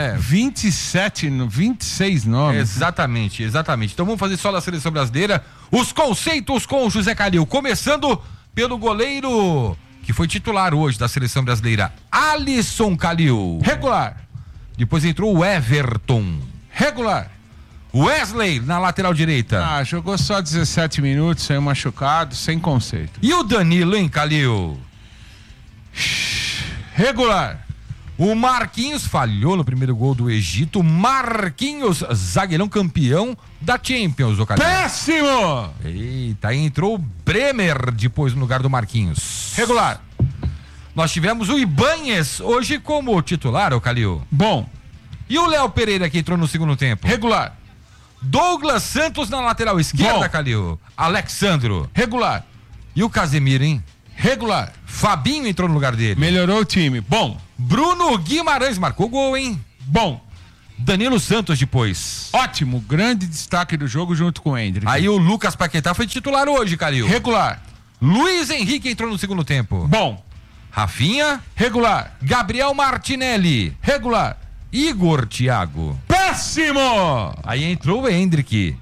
[SPEAKER 3] 26 nomes.
[SPEAKER 6] Exatamente. Então vamos fazer só da seleção brasileira os conceitos com o José Calil, começando pelo goleiro que foi titular hoje da seleção brasileira, Alisson Calil.
[SPEAKER 3] Regular.
[SPEAKER 6] Depois entrou o Everton.
[SPEAKER 3] Regular.
[SPEAKER 6] Wesley na lateral direita.
[SPEAKER 3] Jogou só 17 minutos, saiu machucado, sem conceito.
[SPEAKER 6] E o Danilo, hein, Calil?
[SPEAKER 3] Regular.
[SPEAKER 6] O Marquinhos falhou no primeiro gol do Egito. Marquinhos, zagueirão campeão da Champions, o Calil.
[SPEAKER 3] Péssimo!
[SPEAKER 6] Eita, entrou o Bremer depois no lugar do Marquinhos.
[SPEAKER 3] Regular.
[SPEAKER 6] Nós tivemos o Ibanez hoje como titular, o Calil.
[SPEAKER 3] Bom.
[SPEAKER 6] E o Léo Pereira que entrou no segundo tempo?
[SPEAKER 3] Regular.
[SPEAKER 6] Douglas Santos na lateral esquerda, Calil. Alexandro.
[SPEAKER 3] Regular.
[SPEAKER 6] E o Casemiro, hein?
[SPEAKER 3] Regular.
[SPEAKER 6] Fabinho entrou no lugar dele.
[SPEAKER 3] Melhorou o time. Bom.
[SPEAKER 6] Bruno Guimarães marcou gol, hein?
[SPEAKER 3] Bom.
[SPEAKER 6] Danilo Santos depois.
[SPEAKER 3] Ótimo. Grande destaque do jogo junto com o Hendrick.
[SPEAKER 6] Aí o Lucas Paquetá foi titular hoje, Calil.
[SPEAKER 3] Regular.
[SPEAKER 6] Luiz Henrique entrou no segundo tempo.
[SPEAKER 3] Bom.
[SPEAKER 6] Rafinha.
[SPEAKER 3] Regular.
[SPEAKER 6] Gabriel Martinelli.
[SPEAKER 3] Regular.
[SPEAKER 6] Igor Thiago.
[SPEAKER 3] Péssimo!
[SPEAKER 6] Aí entrou o Hendrick.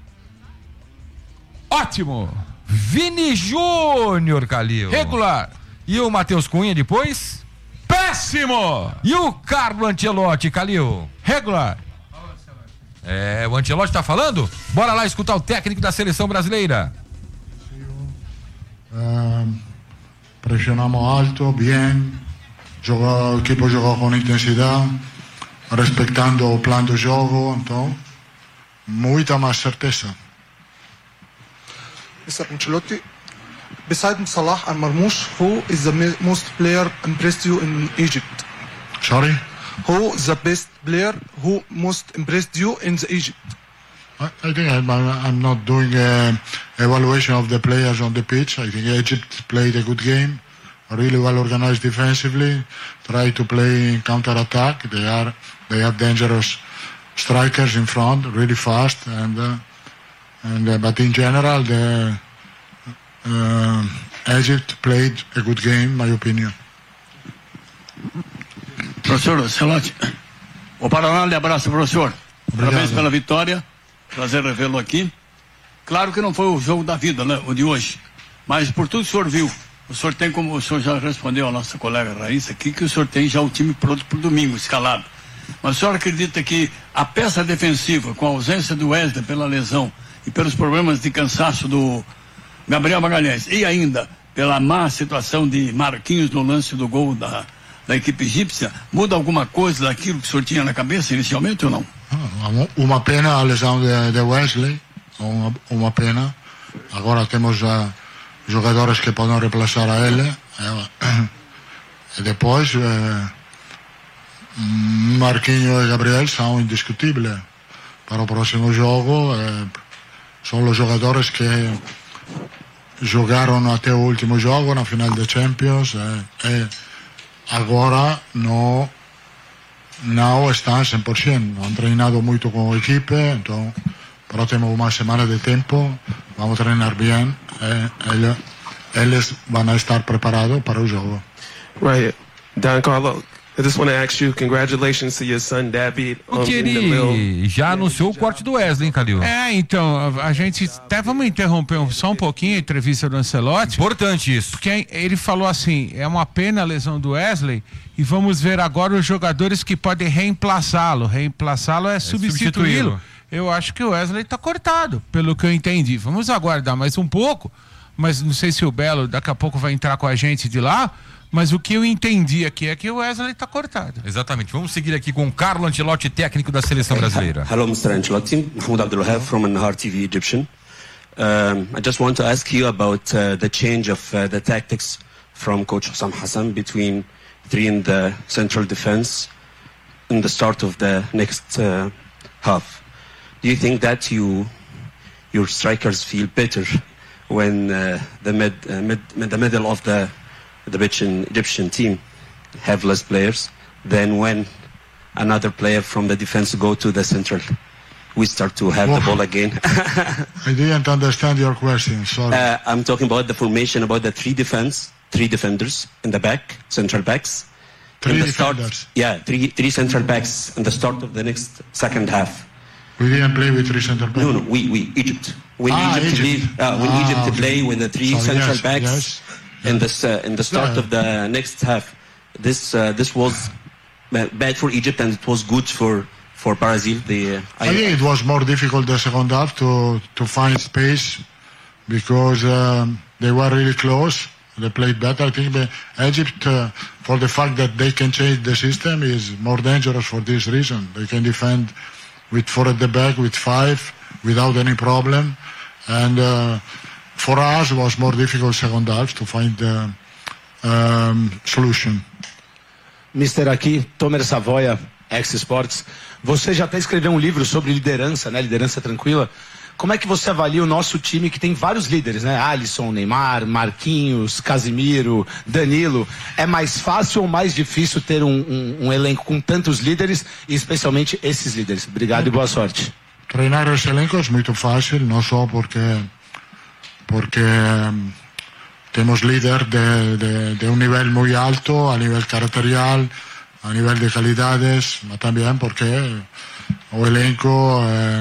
[SPEAKER 3] Ótimo!
[SPEAKER 6] Vini Júnior, Calil.
[SPEAKER 3] Regular.
[SPEAKER 6] E o Matheus Cunha depois?
[SPEAKER 3] Péssimo!
[SPEAKER 6] E o Carlo Ancelotti, Calil?
[SPEAKER 3] Regular.
[SPEAKER 6] O Ancelotti tá falando? Bora lá escutar o técnico da seleção brasileira.
[SPEAKER 14] Presionamos alto, bien. O equipo jogou com intensidade, respeitando o plano do jogo, então, muita mais certeza.
[SPEAKER 15] Mr. Ancelotti, besides Salah and Marmoush, who is the most player impressed you in Egypt?
[SPEAKER 14] Sorry?
[SPEAKER 15] Who is the best player who most impressed you in the Egypt?
[SPEAKER 14] I think I'm not doing evaluation of the players on the pitch. I think Egypt played a good game, really well organized defensively, try to play counter-attack. They have dangerous strikers in front, really fast, but in general, Egypt played a good game, in my opinion.
[SPEAKER 12] Professor Ancelotti, o Paraná lhe abraça, professor.
[SPEAKER 14] Obrigado.
[SPEAKER 12] Parabéns pela vitória, prazer revê-lo aqui. Claro que não foi o jogo da vida, né, o de hoje, mas por tudo que o senhor viu, o senhor tem, como o senhor já respondeu à nossa colega Raíssa aqui, que o senhor tem já o time pronto para o domingo, escalado. Mas o senhor acredita que a peça defensiva, com a ausência do Wesley pela lesão e pelos problemas de cansaço do Gabriel Magalhães e ainda pela má situação de Marquinhos no lance do gol da equipe egípcia, muda alguma coisa daquilo que o senhor tinha na cabeça inicialmente ou não?
[SPEAKER 14] Uma pena a lesão de Wesley, uma pena. Agora temos jogadores que podem reemplaçar a ele. E depois, Marquinhos e Gabriel são indiscutíveis para o próximo jogo. São os jogadores que jogaram até o último jogo na final da Champions e agora não estão 100%. Não han treinado muito com a equipe, então próximo uma semana de tempo vamos treinar bem. Eles vão estar preparados para o jogo.
[SPEAKER 16] Right, Don Carlo. I just want to ask you, congratulations to your son, David.
[SPEAKER 6] Porque ele já anunciou o corte do Wesley, hein, Calil?
[SPEAKER 3] Então, a gente até vamos interromper só um pouquinho a entrevista do Ancelotti.
[SPEAKER 6] Importante isso.
[SPEAKER 3] Porque ele falou assim, é uma pena a lesão do Wesley e vamos ver agora os jogadores que podem reemplaçá-lo. Reemplaçá-lo é substituí-lo. Eu acho que o Wesley está cortado, pelo que eu entendi. Vamos aguardar mais um pouco, mas não sei se o Belo daqui a pouco vai entrar com a gente de lá. Mas o que eu entendi aqui é que o Wesley está cortado.
[SPEAKER 6] Exatamente. Vamos seguir aqui com o Carlo Ancelotti, técnico da seleção brasileira.
[SPEAKER 17] Hello, Mr. Ancelotti. Mahmoud Abdulwahab from An-Nahar TV Egyptian. I just want to ask you about the change of the tactics from Coach Hussam Hassan between 3 in the central defense in the start of the next half. Do you think that your strikers feel better when the middle of the Egyptian team have less players than when another player from the defense go to the central? We start to have the ball again.
[SPEAKER 14] I didn't understand your question, sorry.
[SPEAKER 17] I'm talking about the formation, about the three defenders in the back, central backs.
[SPEAKER 14] Three defenders?
[SPEAKER 17] Yeah, three central backs in the start of the second half.
[SPEAKER 14] We didn't play with 3 central backs?
[SPEAKER 17] No, we Egypt. When Egypt play with the 3 central backs in the start of the next half, this was bad for Egypt and it was good for Brazil.
[SPEAKER 14] I think it was more difficult the second half to find space because they were really close They played better. I think Egypt, for the fact that they can change the system, is more dangerous for this reason. They can defend with 4 at the back, with 5, without any problem. And for us, it was more difficult second half to find the solution.
[SPEAKER 18] Mister, aqui, Tomer Savoia, X-Sports. Você já até escreveu um livro sobre liderança, né? Liderança tranquila. Como é que você avalia o nosso time, que tem vários líderes, né? Alisson, Neymar, Marquinhos, Casimiro, Danilo. É mais fácil ou mais difícil ter um elenco com tantos líderes, e especialmente esses líderes? Obrigado e boa sorte.
[SPEAKER 14] Treinar esse elenco é muito fácil, não só porque temos líderes de um nível muito alto, a nível caracterial, a nível de qualidades, mas também porque o elenco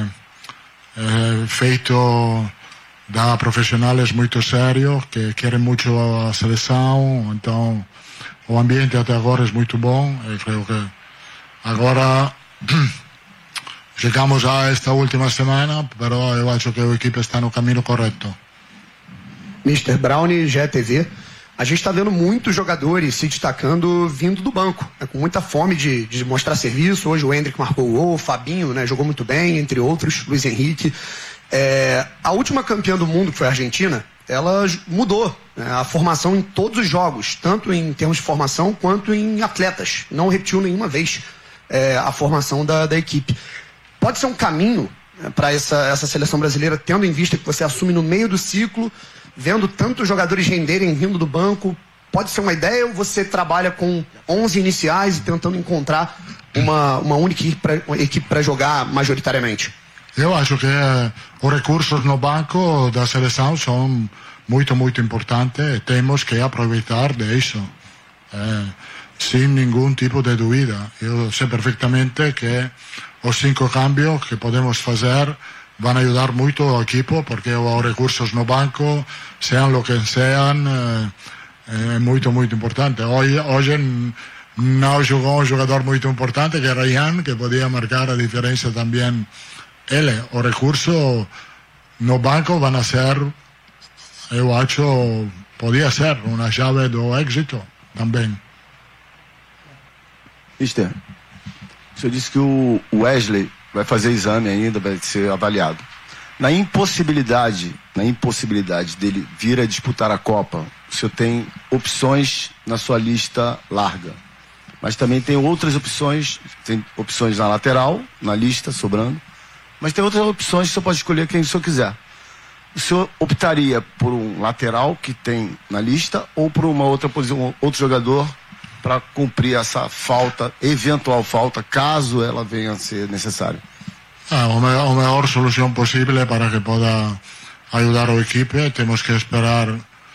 [SPEAKER 14] feito da profissionais muito sérios que querem muito a seleção, então o ambiente até agora é muito bom. Eu creio que agora chegamos a esta última semana, mas eu acho que a equipe está no caminho correto.
[SPEAKER 19] Mr. Brown, GTV, a gente está vendo muitos jogadores se destacando vindo do banco, né, com muita fome de mostrar serviço. Hoje o Endrick marcou o gol, o Fabinho, né, jogou muito bem, entre outros, Luiz Henrique. A última campeã do mundo, que foi a Argentina, ela mudou, né, a formação em todos os jogos, tanto em termos de formação quanto em atletas. Não repetiu nenhuma vez a formação da equipe. Pode ser um caminho, né, para essa seleção brasileira, tendo em vista que você assume no meio do ciclo, vendo tantos jogadores renderem vindo do banco? Pode ser uma ideia, ou você trabalha com 11 iniciais e tentando encontrar uma única equipe para jogar majoritariamente?
[SPEAKER 14] Eu acho que os recursos no banco da seleção são muito, muito importantes. Temos que aproveitar disso, sem nenhum tipo de dúvida. Eu sei perfeitamente que os 5 cambios que podemos fazer van a ayudar muito ao equipo, porque os recursos no banco, sean lo que sean, é muito, muito importante. Hoje não jogou um jogador muito importante, que é Ryan, que podia marcar a diferença também. Os recursos no banco vão ser, eu acho, podia ser uma chave do êxito também.
[SPEAKER 20] Mister, o senhor disse que o Wesley vai fazer exame ainda, vai ser avaliado. Na impossibilidade dele vir a disputar a Copa, o senhor tem opções na sua lista larga, mas também tem outras opções, tem opções na lateral, na lista, sobrando, mas tem outras opções que o senhor pode escolher quem o senhor quiser. O senhor optaria por um lateral que tem na lista ou por uma outra posição, outro jogador, para cumprir essa eventual falta, caso ela venha a ser necessária?
[SPEAKER 14] A mejor solución posible para que pueda ayudar a la equipe. Tenemos que esperar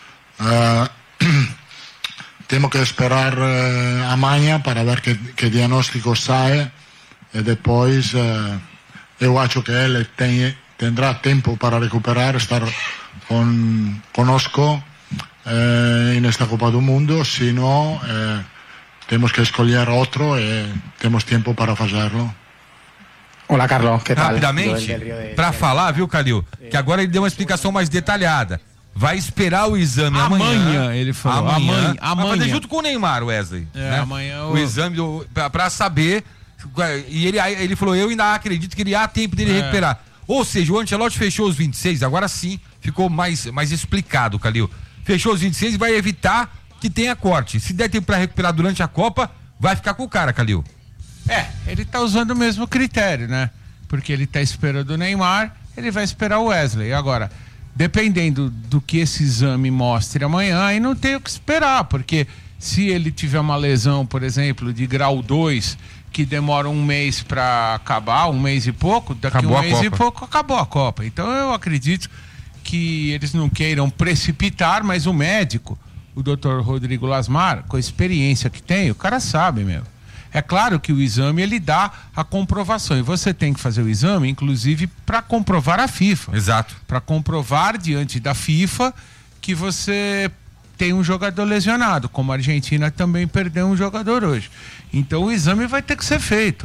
[SPEAKER 14] amanhã para ver qué diagnóstico sai, y después yo acho que él tendrá tiempo para recuperar, estar conosco en esta Copa do Mundo. Si no, temos que escolher outro e temos tempo para fazê-lo.
[SPEAKER 19] Olá, Carlos, que tal?
[SPEAKER 6] Rapidamente, para falar, viu, Calil, que agora ele deu uma explicação mais detalhada. Vai esperar o exame amanhã.
[SPEAKER 3] Ele falou. Amanhã.
[SPEAKER 6] Vai fazer junto com o Neymar, Wesley. Né?
[SPEAKER 3] Amanhã
[SPEAKER 6] o exame para saber. E ele falou, eu ainda acredito que ele há tempo dele recuperar. Ou seja, o Ancelotti fechou os 26, agora sim ficou mais explicado, Calil. Fechou os 26 e vai evitar que tenha corte. Se der tempo para recuperar durante a Copa, vai ficar com o cara, Calil.
[SPEAKER 3] Ele tá usando o mesmo critério, né? Porque ele tá esperando o Neymar, ele vai esperar o Wesley. Agora, dependendo do que esse exame mostre amanhã, aí não tem o que esperar, porque se ele tiver uma lesão, por exemplo, de grau 2, que demora um mês para acabar, um mês e pouco, daqui um mês e pouco acabou a Copa. Então eu acredito que eles não queiram precipitar, mas o médico, o Dr. Rodrigo Lasmar, com a experiência que tem, o cara sabe, meu. É claro que o exame, ele dá a comprovação, e você tem que fazer o exame, inclusive, para comprovar a FIFA.
[SPEAKER 6] Exato.
[SPEAKER 3] Para comprovar diante da FIFA que você tem um jogador lesionado, como a Argentina também perdeu um jogador hoje. Então o exame vai ter que ser feito.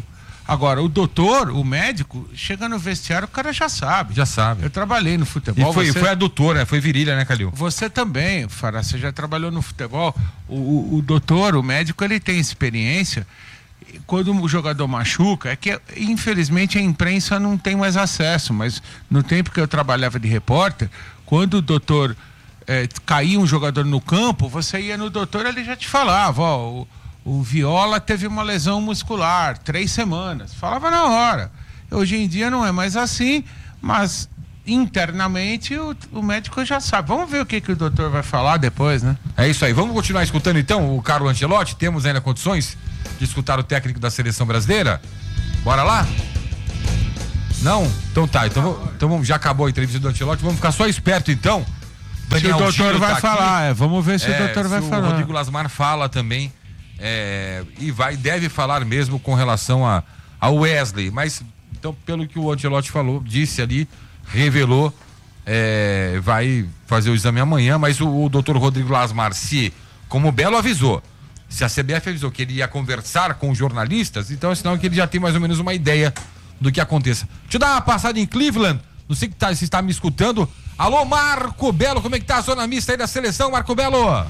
[SPEAKER 3] Agora, o doutor, o médico, chega no vestiário, o cara já sabe.
[SPEAKER 6] Já sabe.
[SPEAKER 3] Eu trabalhei no futebol.
[SPEAKER 6] E foi adutora, foi virilha, né, Calil?
[SPEAKER 3] Você também, Fará, você já trabalhou no futebol. O doutor, o médico, ele tem experiência. Quando o jogador machuca, é que infelizmente a imprensa não tem mais acesso, mas no tempo que eu trabalhava de repórter, quando o doutor caía um jogador no campo, você ia no doutor, ele já te falava, ó, o Viola teve uma lesão muscular, 3 semanas, falava na hora. Hoje em dia não é mais assim, mas internamente o médico já sabe. Vamos ver o que o doutor vai falar depois, né?
[SPEAKER 6] É isso aí, vamos continuar escutando então o Carlo Ancelotti, temos ainda condições de escutar o técnico da seleção brasileira? Bora lá? Não? Então tá, então vamos, já acabou a entrevista do Ancelotti, vamos ficar só esperto então.
[SPEAKER 3] Se o doutor vai falar, vamos ver se o doutor vai falar.
[SPEAKER 6] O Rodrigo Lasmar fala também, e deve falar mesmo com relação ao Wesley, mas então pelo que o Ancelotti falou, disse ali, revelou, vai fazer o exame amanhã, mas o doutor Rodrigo Lasmar, como o Belo avisou, se a CBF avisou que ele ia conversar com os jornalistas, então é sinal que ele já tem mais ou menos uma ideia do que aconteça. Deixa eu dar uma passada em Cleveland, não sei se está me escutando. Alô, Marco Belo, como é que tá a zona mista aí da seleção, Marco Belo?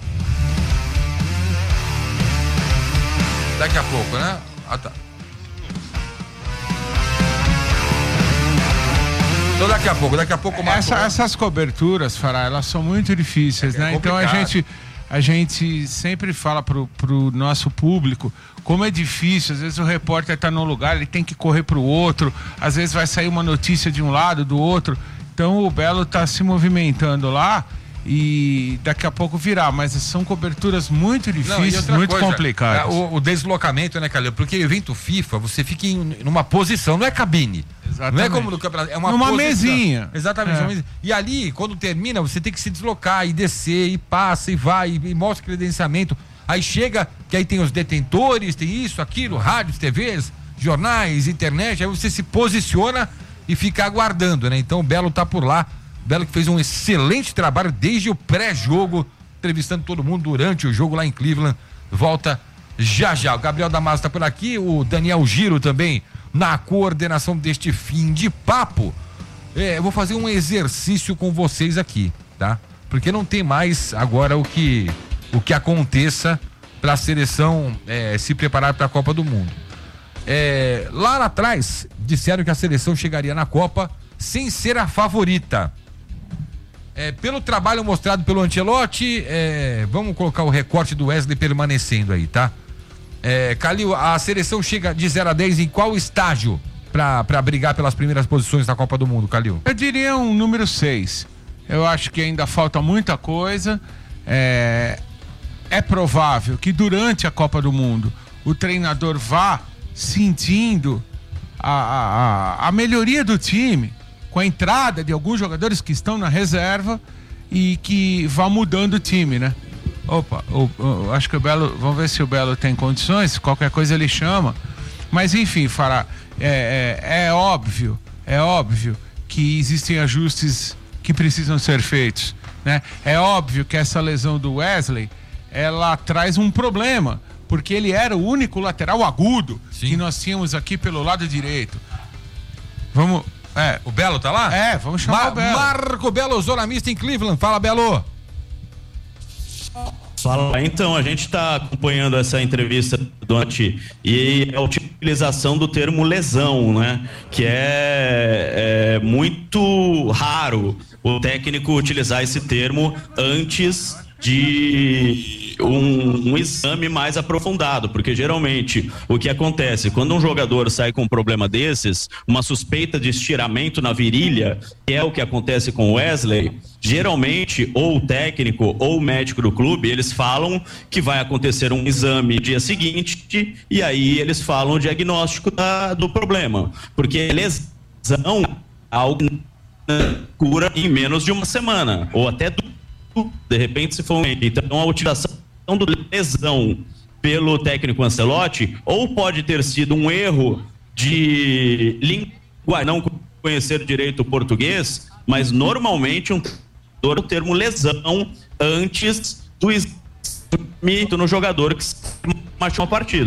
[SPEAKER 6] Daqui a pouco, né? Ah, tá. Então daqui a pouco o Marco
[SPEAKER 3] essas coberturas, Fará, elas são muito difíceis, né? Então a gente sempre fala pro nosso público como é difícil. Às vezes o repórter está num lugar, ele tem que correr pro outro, às vezes vai sair uma notícia de um lado, do outro. Então o Belo está se movimentando lá e daqui a pouco virá, mas são coberturas muito difíceis, muito complicadas.
[SPEAKER 6] O deslocamento, né, Calil? Porque evento FIFA, você fica numa posição, não é cabine. Exatamente. Não é como no campeonato, é uma
[SPEAKER 3] mesinha.
[SPEAKER 6] Exatamente. Uma mesinha. E ali, quando termina, você tem que se deslocar e descer, e passa, e vai, e mostra credenciamento. Aí chega, que aí tem os detentores, tem isso, aquilo, rádios, TVs, jornais, internet, aí você se posiciona e fica aguardando, né? Então o Belo tá por lá. Belo que fez um excelente trabalho desde o pré-jogo, entrevistando todo mundo durante o jogo lá em Cleveland. Volta já já. O Gabriel Damasio tá por aqui, o Daniel Giro também na coordenação deste fim de papo. Eu vou fazer um exercício com vocês aqui, tá? Porque não tem mais agora o que aconteça para a seleção se preparar para a Copa do Mundo. Lá atrás disseram que a seleção chegaria na Copa sem ser a favorita. Pelo trabalho mostrado pelo Ancelotti, vamos colocar o recorte do Wesley permanecendo aí, tá? Calil, a seleção chega de 0 a 10 em qual estágio para brigar pelas primeiras posições na Copa do Mundo, Calil?
[SPEAKER 3] Eu diria um número 6. Eu acho que ainda falta muita coisa. É provável que durante a Copa do Mundo o treinador vá sentindo a melhoria do time com a entrada de alguns jogadores que estão na reserva e que vá mudando o time, né? Acho que o Belo, vamos ver se o Belo tem condições, qualquer coisa ele chama, mas enfim, Fará, é óbvio que existem ajustes que precisam ser feitos, né? É óbvio que essa lesão do Wesley, ela traz um problema, porque ele era o único lateral agudo que nós tínhamos aqui pelo lado direito.
[SPEAKER 6] O Belo tá lá?
[SPEAKER 3] Vamos chamar o Belo.
[SPEAKER 6] Marco Belo, zona mista em Cleveland. Fala, Belo.
[SPEAKER 2] Fala, então, a gente está acompanhando essa entrevista durante e a utilização do termo lesão, né? Que é muito raro o técnico utilizar esse termo antes de um exame mais aprofundado, porque geralmente o que acontece quando um jogador sai com um problema desses, uma suspeita de estiramento na virilha, que é o que acontece com o Wesley, geralmente ou o técnico ou o médico do clube, eles falam que vai acontecer um exame dia seguinte e aí eles falam o diagnóstico do problema, porque lesão é algo que cura em menos de uma semana ou até de repente se for então a utilização do lesão pelo técnico Ancelotti ou pode ter sido um erro de língua, não conhecer direito o português, mas normalmente o termo lesão antes do exame no jogador que machucou a partida.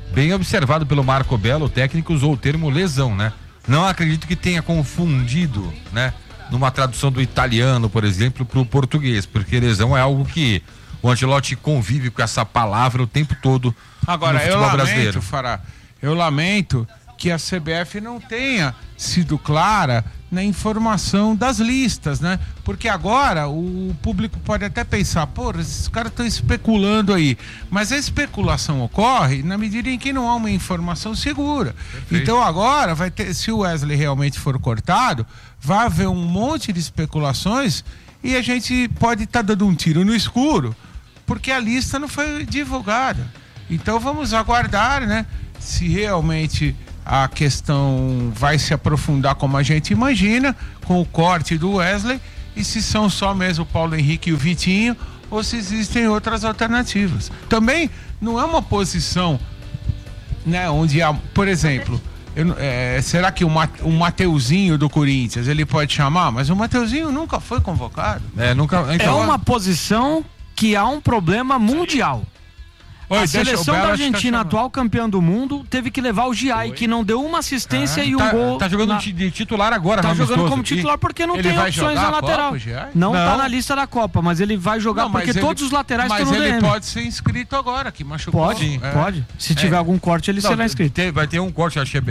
[SPEAKER 6] Bem observado pelo Marco Belo, o técnico usou o termo lesão, né? Não acredito que tenha confundido, né? Numa tradução do italiano, por exemplo, para o português, porque lesão é algo que o Ancelotti convive com essa palavra o tempo todo.
[SPEAKER 3] Agora,
[SPEAKER 6] no futebol
[SPEAKER 3] eu lamento,
[SPEAKER 6] brasileiro.
[SPEAKER 3] Fará, eu lamento que a CBF não tenha sido clara na informação das listas, né? Porque agora o público pode até pensar, pô, esses caras estão especulando aí, mas a especulação ocorre na medida em que não há uma informação segura. Perfeito. Então agora vai ter, se o Wesley realmente for cortado, vai haver um monte de especulações e a gente pode estar dando um tiro no escuro, porque a lista não foi divulgada. Então vamos aguardar, né? Se realmente a questão vai se aprofundar como a gente imagina, com o corte do Wesley, e se são só mesmo o Paulo Henrique e o Vitinho, ou se existem outras alternativas. Também não é uma posição, né, onde há, por exemplo, será que o Mateuzinho do Corinthians, ele pode chamar? Mas o Mateuzinho nunca foi convocado.
[SPEAKER 7] É uma posição que há um problema mundial. A seleção da Argentina, atual campeã do mundo, teve que levar o Giai, que não deu uma assistência e um gol.
[SPEAKER 6] Tá jogando de titular agora,
[SPEAKER 7] tá jogando como titular porque não tem opções na lateral. Não tá na lista da Copa, mas ele vai jogar porque todos os laterais estão no DM.
[SPEAKER 3] Mas ele pode ser inscrito agora, que machucou.
[SPEAKER 7] Pode. Se tiver algum corte, ele será inscrito.
[SPEAKER 6] Vai ter um corte, acho que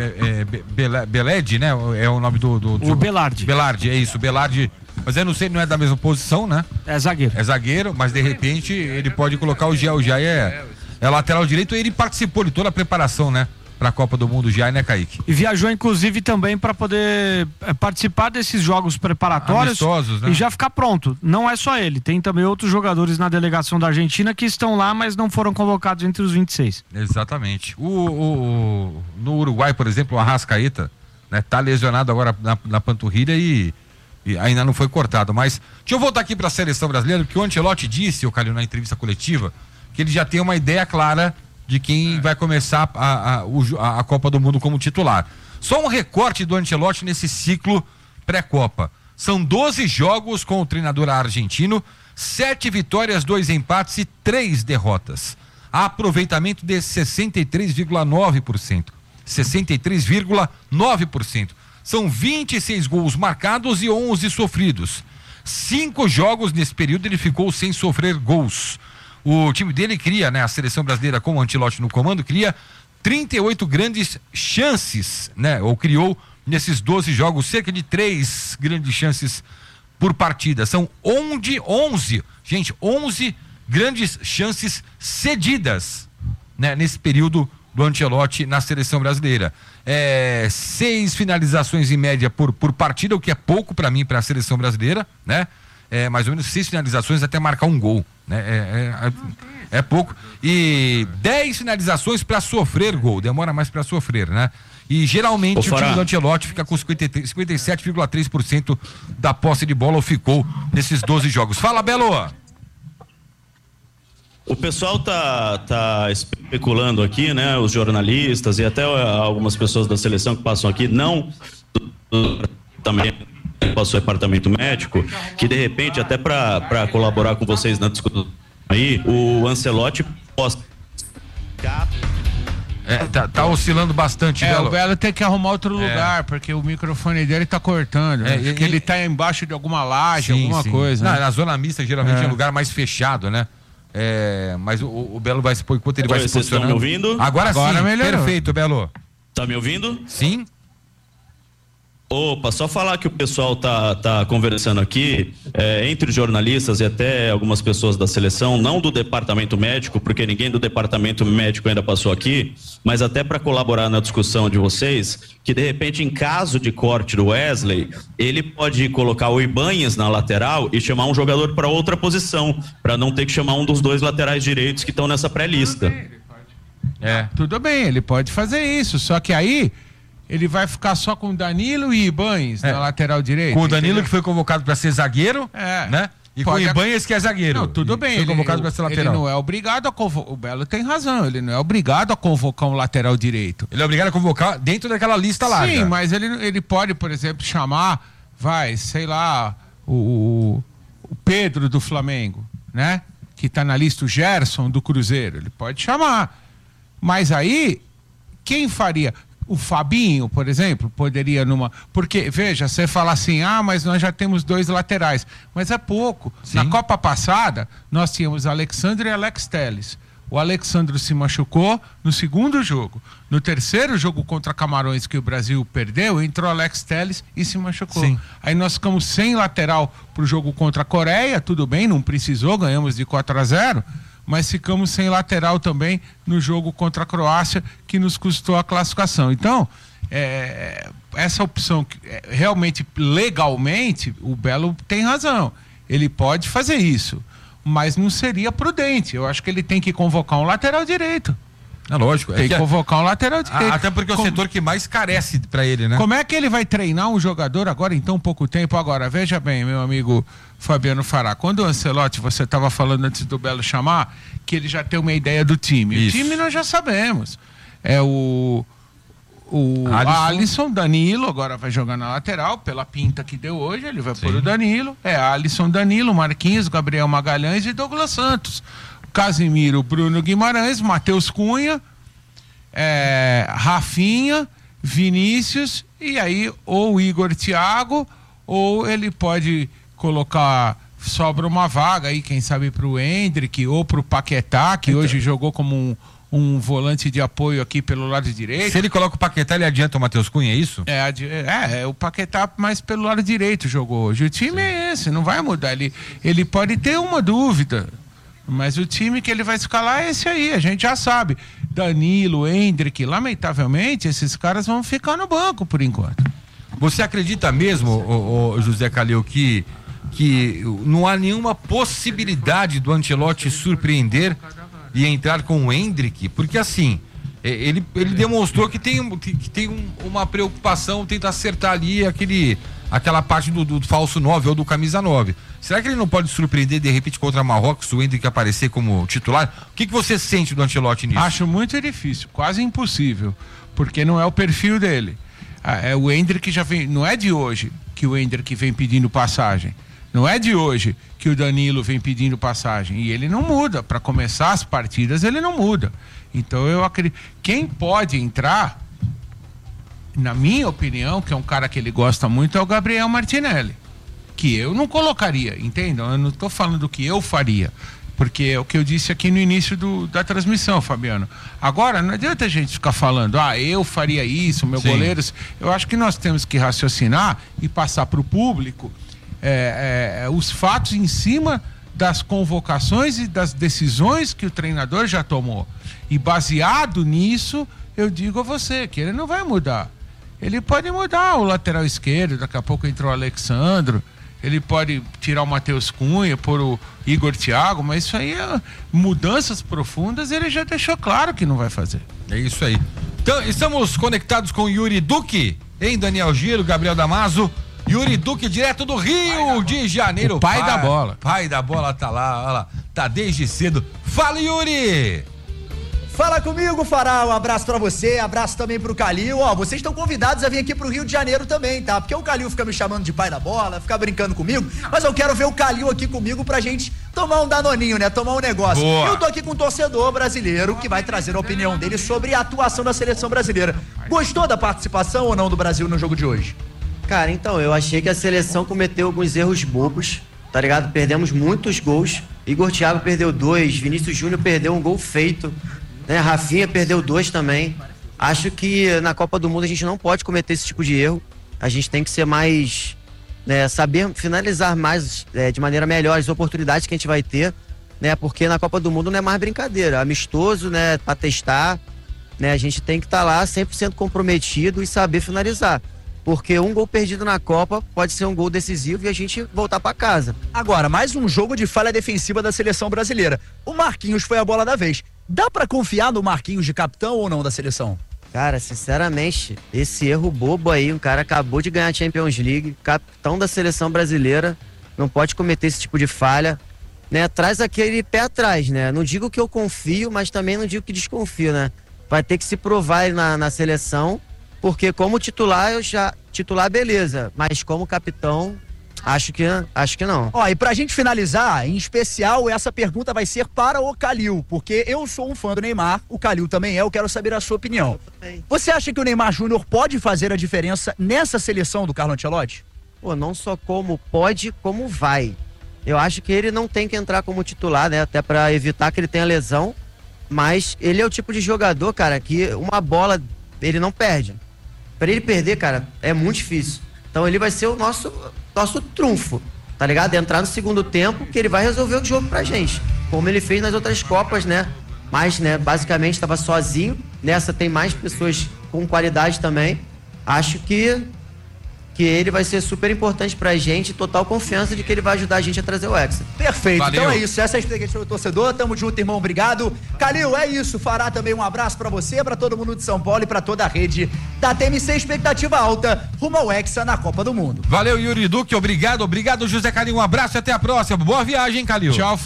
[SPEAKER 6] é Beled, né? É o nome do
[SPEAKER 7] o Belardi.
[SPEAKER 6] Belardi, é isso, Belardi. Mas eu não sei, não é da mesma posição, né?
[SPEAKER 7] É zagueiro.
[SPEAKER 6] É zagueiro, mas de repente ele pode colocar o Giai. O Giai é lateral direito, ele participou de toda a preparação, né? Para a Copa do Mundo já, né, Kaique?
[SPEAKER 7] E viajou, inclusive, também para poder participar desses jogos preparatórios. Amistosos, né? E já ficar pronto. Não é só ele, tem também outros jogadores na delegação da Argentina que estão lá, mas não foram convocados entre os 26.
[SPEAKER 6] Exatamente. No Uruguai, por exemplo, o Arrascaeta, né? Tá lesionado agora na panturrilha e ainda não foi cortado. Mas deixa eu voltar aqui para a seleção brasileira, porque o Ancelotti disse, o Calil, na entrevista coletiva, que ele já tem uma ideia clara de quem vai começar a Copa do Mundo como titular. Só um recorte do Ancelotti nesse ciclo pré-Copa. São 12 jogos com o treinador argentino, 7 vitórias, 2 empates e 3 derrotas. Aproveitamento de 63,9%. 63,9%. São 26 gols marcados e 11 sofridos. 5 jogos nesse período ele ficou sem sofrer gols. O time dele cria, né, a seleção brasileira com o Ancelotti no comando, cria 38 grandes chances, né, ou criou nesses 12 jogos cerca de 3 grandes chances por partida. São 11 grandes chances cedidas, né, nesse período do Ancelotti na seleção brasileira. 6 finalizações em média por partida, o que é pouco para mim, para a seleção brasileira, né? Mais ou menos 6 finalizações até marcar um gol, né? É pouco. E 10 finalizações para sofrer gol, demora mais para sofrer, né? E geralmente o time do Ancelotti fica com 57,3% da posse de bola, ou ficou nesses 12 jogos. Fala, Belo!
[SPEAKER 2] O pessoal tá especulando aqui, né? Os jornalistas e até algumas pessoas da seleção que passam aqui, também passou o departamento médico, que de repente, até para colaborar com vocês na discussão aí, o Ancelotti possa...
[SPEAKER 6] Tá oscilando bastante, Belo.
[SPEAKER 3] O Belo tem que arrumar outro lugar, porque o microfone dele tá cortando. Porque ele tá embaixo de alguma laje, alguma coisa.
[SPEAKER 6] Não,
[SPEAKER 3] né?
[SPEAKER 6] Na zona mista, geralmente é lugar mais fechado, né? Mas o Belo vai se pôr, enquanto ele vai se posicionando.
[SPEAKER 2] Vocês estão me ouvindo?
[SPEAKER 6] Agora sim,
[SPEAKER 3] melhorou.
[SPEAKER 6] Perfeito, Belo.
[SPEAKER 2] Tá me ouvindo?
[SPEAKER 6] Sim.
[SPEAKER 2] Opa, só falar que o pessoal tá conversando aqui, entre os jornalistas e até algumas pessoas da seleção, não do departamento médico, porque ninguém do departamento médico ainda passou aqui, mas até para colaborar na discussão de vocês, que de repente, em caso de corte do Wesley, ele pode colocar o Ibanez na lateral e chamar um jogador para outra posição, para não ter que chamar um dos 2 laterais direitos que estão nessa pré-lista.
[SPEAKER 3] Tudo bem, ele pode fazer isso, só que aí ele vai ficar só com o Danilo e Ibanez na lateral direita.
[SPEAKER 6] Com o Danilo, que foi convocado para ser zagueiro, né? E com o Ibanez, que é zagueiro.
[SPEAKER 3] Não, tudo bem.
[SPEAKER 6] Foi convocado para ser lateral.
[SPEAKER 3] Ele não é obrigado a convocar. O Belo tem razão, ele não é obrigado a convocar um lateral direito.
[SPEAKER 6] Ele é obrigado a convocar dentro daquela lista lá.
[SPEAKER 3] Sim, mas ele pode, por exemplo, chamar, sei lá, o Pedro do Flamengo, né? Que tá na lista, o Gerson do Cruzeiro. Ele pode chamar. Mas aí quem faria? O Fabinho, por exemplo, poderia numa... Porque, veja, você fala assim, mas nós já temos 2 laterais. Mas é pouco. Sim. Na Copa passada, nós tínhamos Alexandre e Alex Telles. O Alexandre se machucou no segundo jogo. No terceiro jogo contra Camarões, que o Brasil perdeu, entrou Alex Telles e se machucou. Sim. Aí nós ficamos sem lateral pro jogo contra a Coreia, tudo bem, não precisou, ganhamos de 4-0, mas ficamos sem lateral também no jogo contra a Croácia, que nos custou a classificação. Então, essa opção, realmente, legalmente, o Belo tem razão. Ele pode fazer isso, mas não seria prudente. Eu acho que ele tem que convocar um lateral direito.
[SPEAKER 6] É lógico.
[SPEAKER 3] Tem que convocar um lateral direito.
[SPEAKER 6] Até porque é o setor que mais carece para ele, né?
[SPEAKER 3] Como é que ele vai treinar um jogador agora em tão pouco tempo? Agora, veja bem, meu amigo Fabiano Fará, quando o Ancelotti, você estava falando antes do Belo chamar, que ele já tem uma ideia do time. Isso. O time nós já sabemos. É o Alisson, Danilo, agora vai jogar na lateral, pela pinta que deu hoje, ele vai pôr o Danilo. Alisson, Danilo, Marquinhos, Gabriel Magalhães e Douglas Santos. Casimiro, Bruno Guimarães, Matheus Cunha, Rafinha, Vinícius, e aí ou Igor Thiago, ou ele pode colocar, sobra uma vaga aí, quem sabe pro Hendrick ou pro Paquetá, que hoje jogou como um volante de apoio aqui pelo lado direito.
[SPEAKER 6] Se ele coloca o Paquetá, ele adianta o Matheus Cunha, é isso?
[SPEAKER 3] O Paquetá mais pelo lado direito jogou hoje. O time é esse, não vai mudar. Ele pode ter uma dúvida, mas o time que ele vai escalar é esse aí, a gente já sabe. Danilo, Hendrick, lamentavelmente, esses caras vão ficar no banco por enquanto.
[SPEAKER 6] Você acredita mesmo, José Calil, que não há nenhuma possibilidade do Ancelotti surpreender e entrar com o Hendrick? Porque assim, ele demonstrou que tem uma preocupação, tenta acertar ali aquela parte do falso 9 ou do camisa 9. Será que ele não pode surpreender de repente contra Marrocos, o Hendrick aparecer como titular? O que você sente do Ancelotti nisso?
[SPEAKER 3] Acho muito difícil, quase impossível, porque não é o perfil dele. O Hendrick já vem, não é de hoje que o Hendrick vem pedindo passagem. Não é de hoje que o Danilo vem pedindo passagem. E ele não muda. Para começar as partidas, ele não muda. Então eu acredito. Quem pode entrar, na minha opinião, que é um cara que ele gosta muito, é o Gabriel Martinelli. Que eu não colocaria, entendam? Eu não estou falando do que eu faria. Porque é o que eu disse aqui no início da transmissão, Fabiano. Agora, não adianta a gente ficar falando, eu faria isso, meu goleiro. Eu acho que nós temos que raciocinar e passar para o público os fatos em cima das convocações e das decisões que o treinador já tomou. E baseado nisso, eu digo a você que ele não vai mudar. Ele pode mudar o lateral esquerdo, daqui a pouco entrou o Alexandro, ele pode tirar o Matheus Cunha, pôr o Igor Thiago, mas isso aí mudanças profundas ele já deixou claro que não vai fazer.
[SPEAKER 6] É isso aí. Então, estamos conectados com Yuri Duque, Daniel Giro, Gabriel Damaso. Yuri Duque, direto do Rio de Janeiro.
[SPEAKER 3] O pai da bola.
[SPEAKER 6] Pai da bola tá lá, olha lá, tá desde cedo. Fala, Yuri!
[SPEAKER 21] Fala comigo, Fará, um abraço pra você, abraço também pro Calil. Vocês estão convidados a vir aqui pro Rio de Janeiro também, tá? Porque o Calil fica me chamando de pai da bola, fica brincando comigo, mas eu quero ver o Calil aqui comigo pra gente tomar um danoninho, né? Tomar um negócio. Boa. Eu tô aqui com um torcedor brasileiro que vai trazer a opinião dele sobre a atuação da seleção brasileira. Gostou da participação ou não do Brasil no jogo de hoje?
[SPEAKER 22] Cara, então, eu achei que a seleção cometeu alguns erros bobos, tá ligado? Perdemos muitos gols. Igor Thiago perdeu 2, Vinícius Júnior perdeu um gol feito, né? Rafinha perdeu 2 também. Acho que na Copa do Mundo a gente não pode cometer esse tipo de erro. A gente tem que ser mais, né, saber finalizar mais, de maneira melhor as oportunidades que a gente vai ter, né? Porque na Copa do Mundo não é mais brincadeira, amistoso, né? Pra testar, né? A gente tem que estar lá 100% comprometido e saber finalizar. Porque um gol perdido na Copa pode ser um gol decisivo e a gente voltar para casa.
[SPEAKER 21] Agora, mais um jogo de falha defensiva da seleção brasileira. O Marquinhos foi a bola da vez. Dá para confiar no Marquinhos de capitão ou não da seleção?
[SPEAKER 22] Cara, sinceramente, esse erro bobo aí, um cara acabou de ganhar a Champions League, capitão da seleção brasileira, não pode cometer esse tipo de falha, né? Traz aquele pé atrás, né? Não digo que eu confio, mas também não digo que desconfio, né? Vai ter que se provar na seleção. Porque como titular, beleza, mas como capitão, Acho que não.
[SPEAKER 21] Ó, e pra gente finalizar, em especial, essa pergunta vai ser para o Kalil, porque eu sou um fã do Neymar, o Kalil também é, eu quero saber a sua opinião. Você acha que o Neymar Júnior pode fazer a diferença nessa seleção do Carlo Ancelotti?
[SPEAKER 22] Pô, não só como pode, como vai. Eu acho que ele não tem que entrar como titular, né? Até pra evitar que ele tenha lesão, mas ele é o tipo de jogador, cara, que uma bola ele não perde. Pra ele perder, cara, é muito difícil. Então ele vai ser o nosso trunfo, tá ligado? Entrar no segundo tempo que ele vai resolver o jogo pra gente, como ele fez nas outras Copas, né? Mas, né, basicamente estava sozinho. Nessa tem mais pessoas com qualidade também. Acho que ele vai ser super importante pra gente, total confiança de que ele vai ajudar a gente a trazer o Hexa.
[SPEAKER 21] Perfeito,
[SPEAKER 6] Valeu.
[SPEAKER 21] Então é isso, essa é a expectativa do torcedor, tamo junto, irmão, obrigado. Kalil, é isso, Fará também um abraço pra você, pra todo mundo de São Paulo e pra toda a rede da TMC, expectativa alta, rumo ao Hexa na Copa do Mundo.
[SPEAKER 6] Valeu, Yuri Duque, obrigado, José Calil, um abraço e até a próxima, boa viagem, Calil.
[SPEAKER 3] Tchau,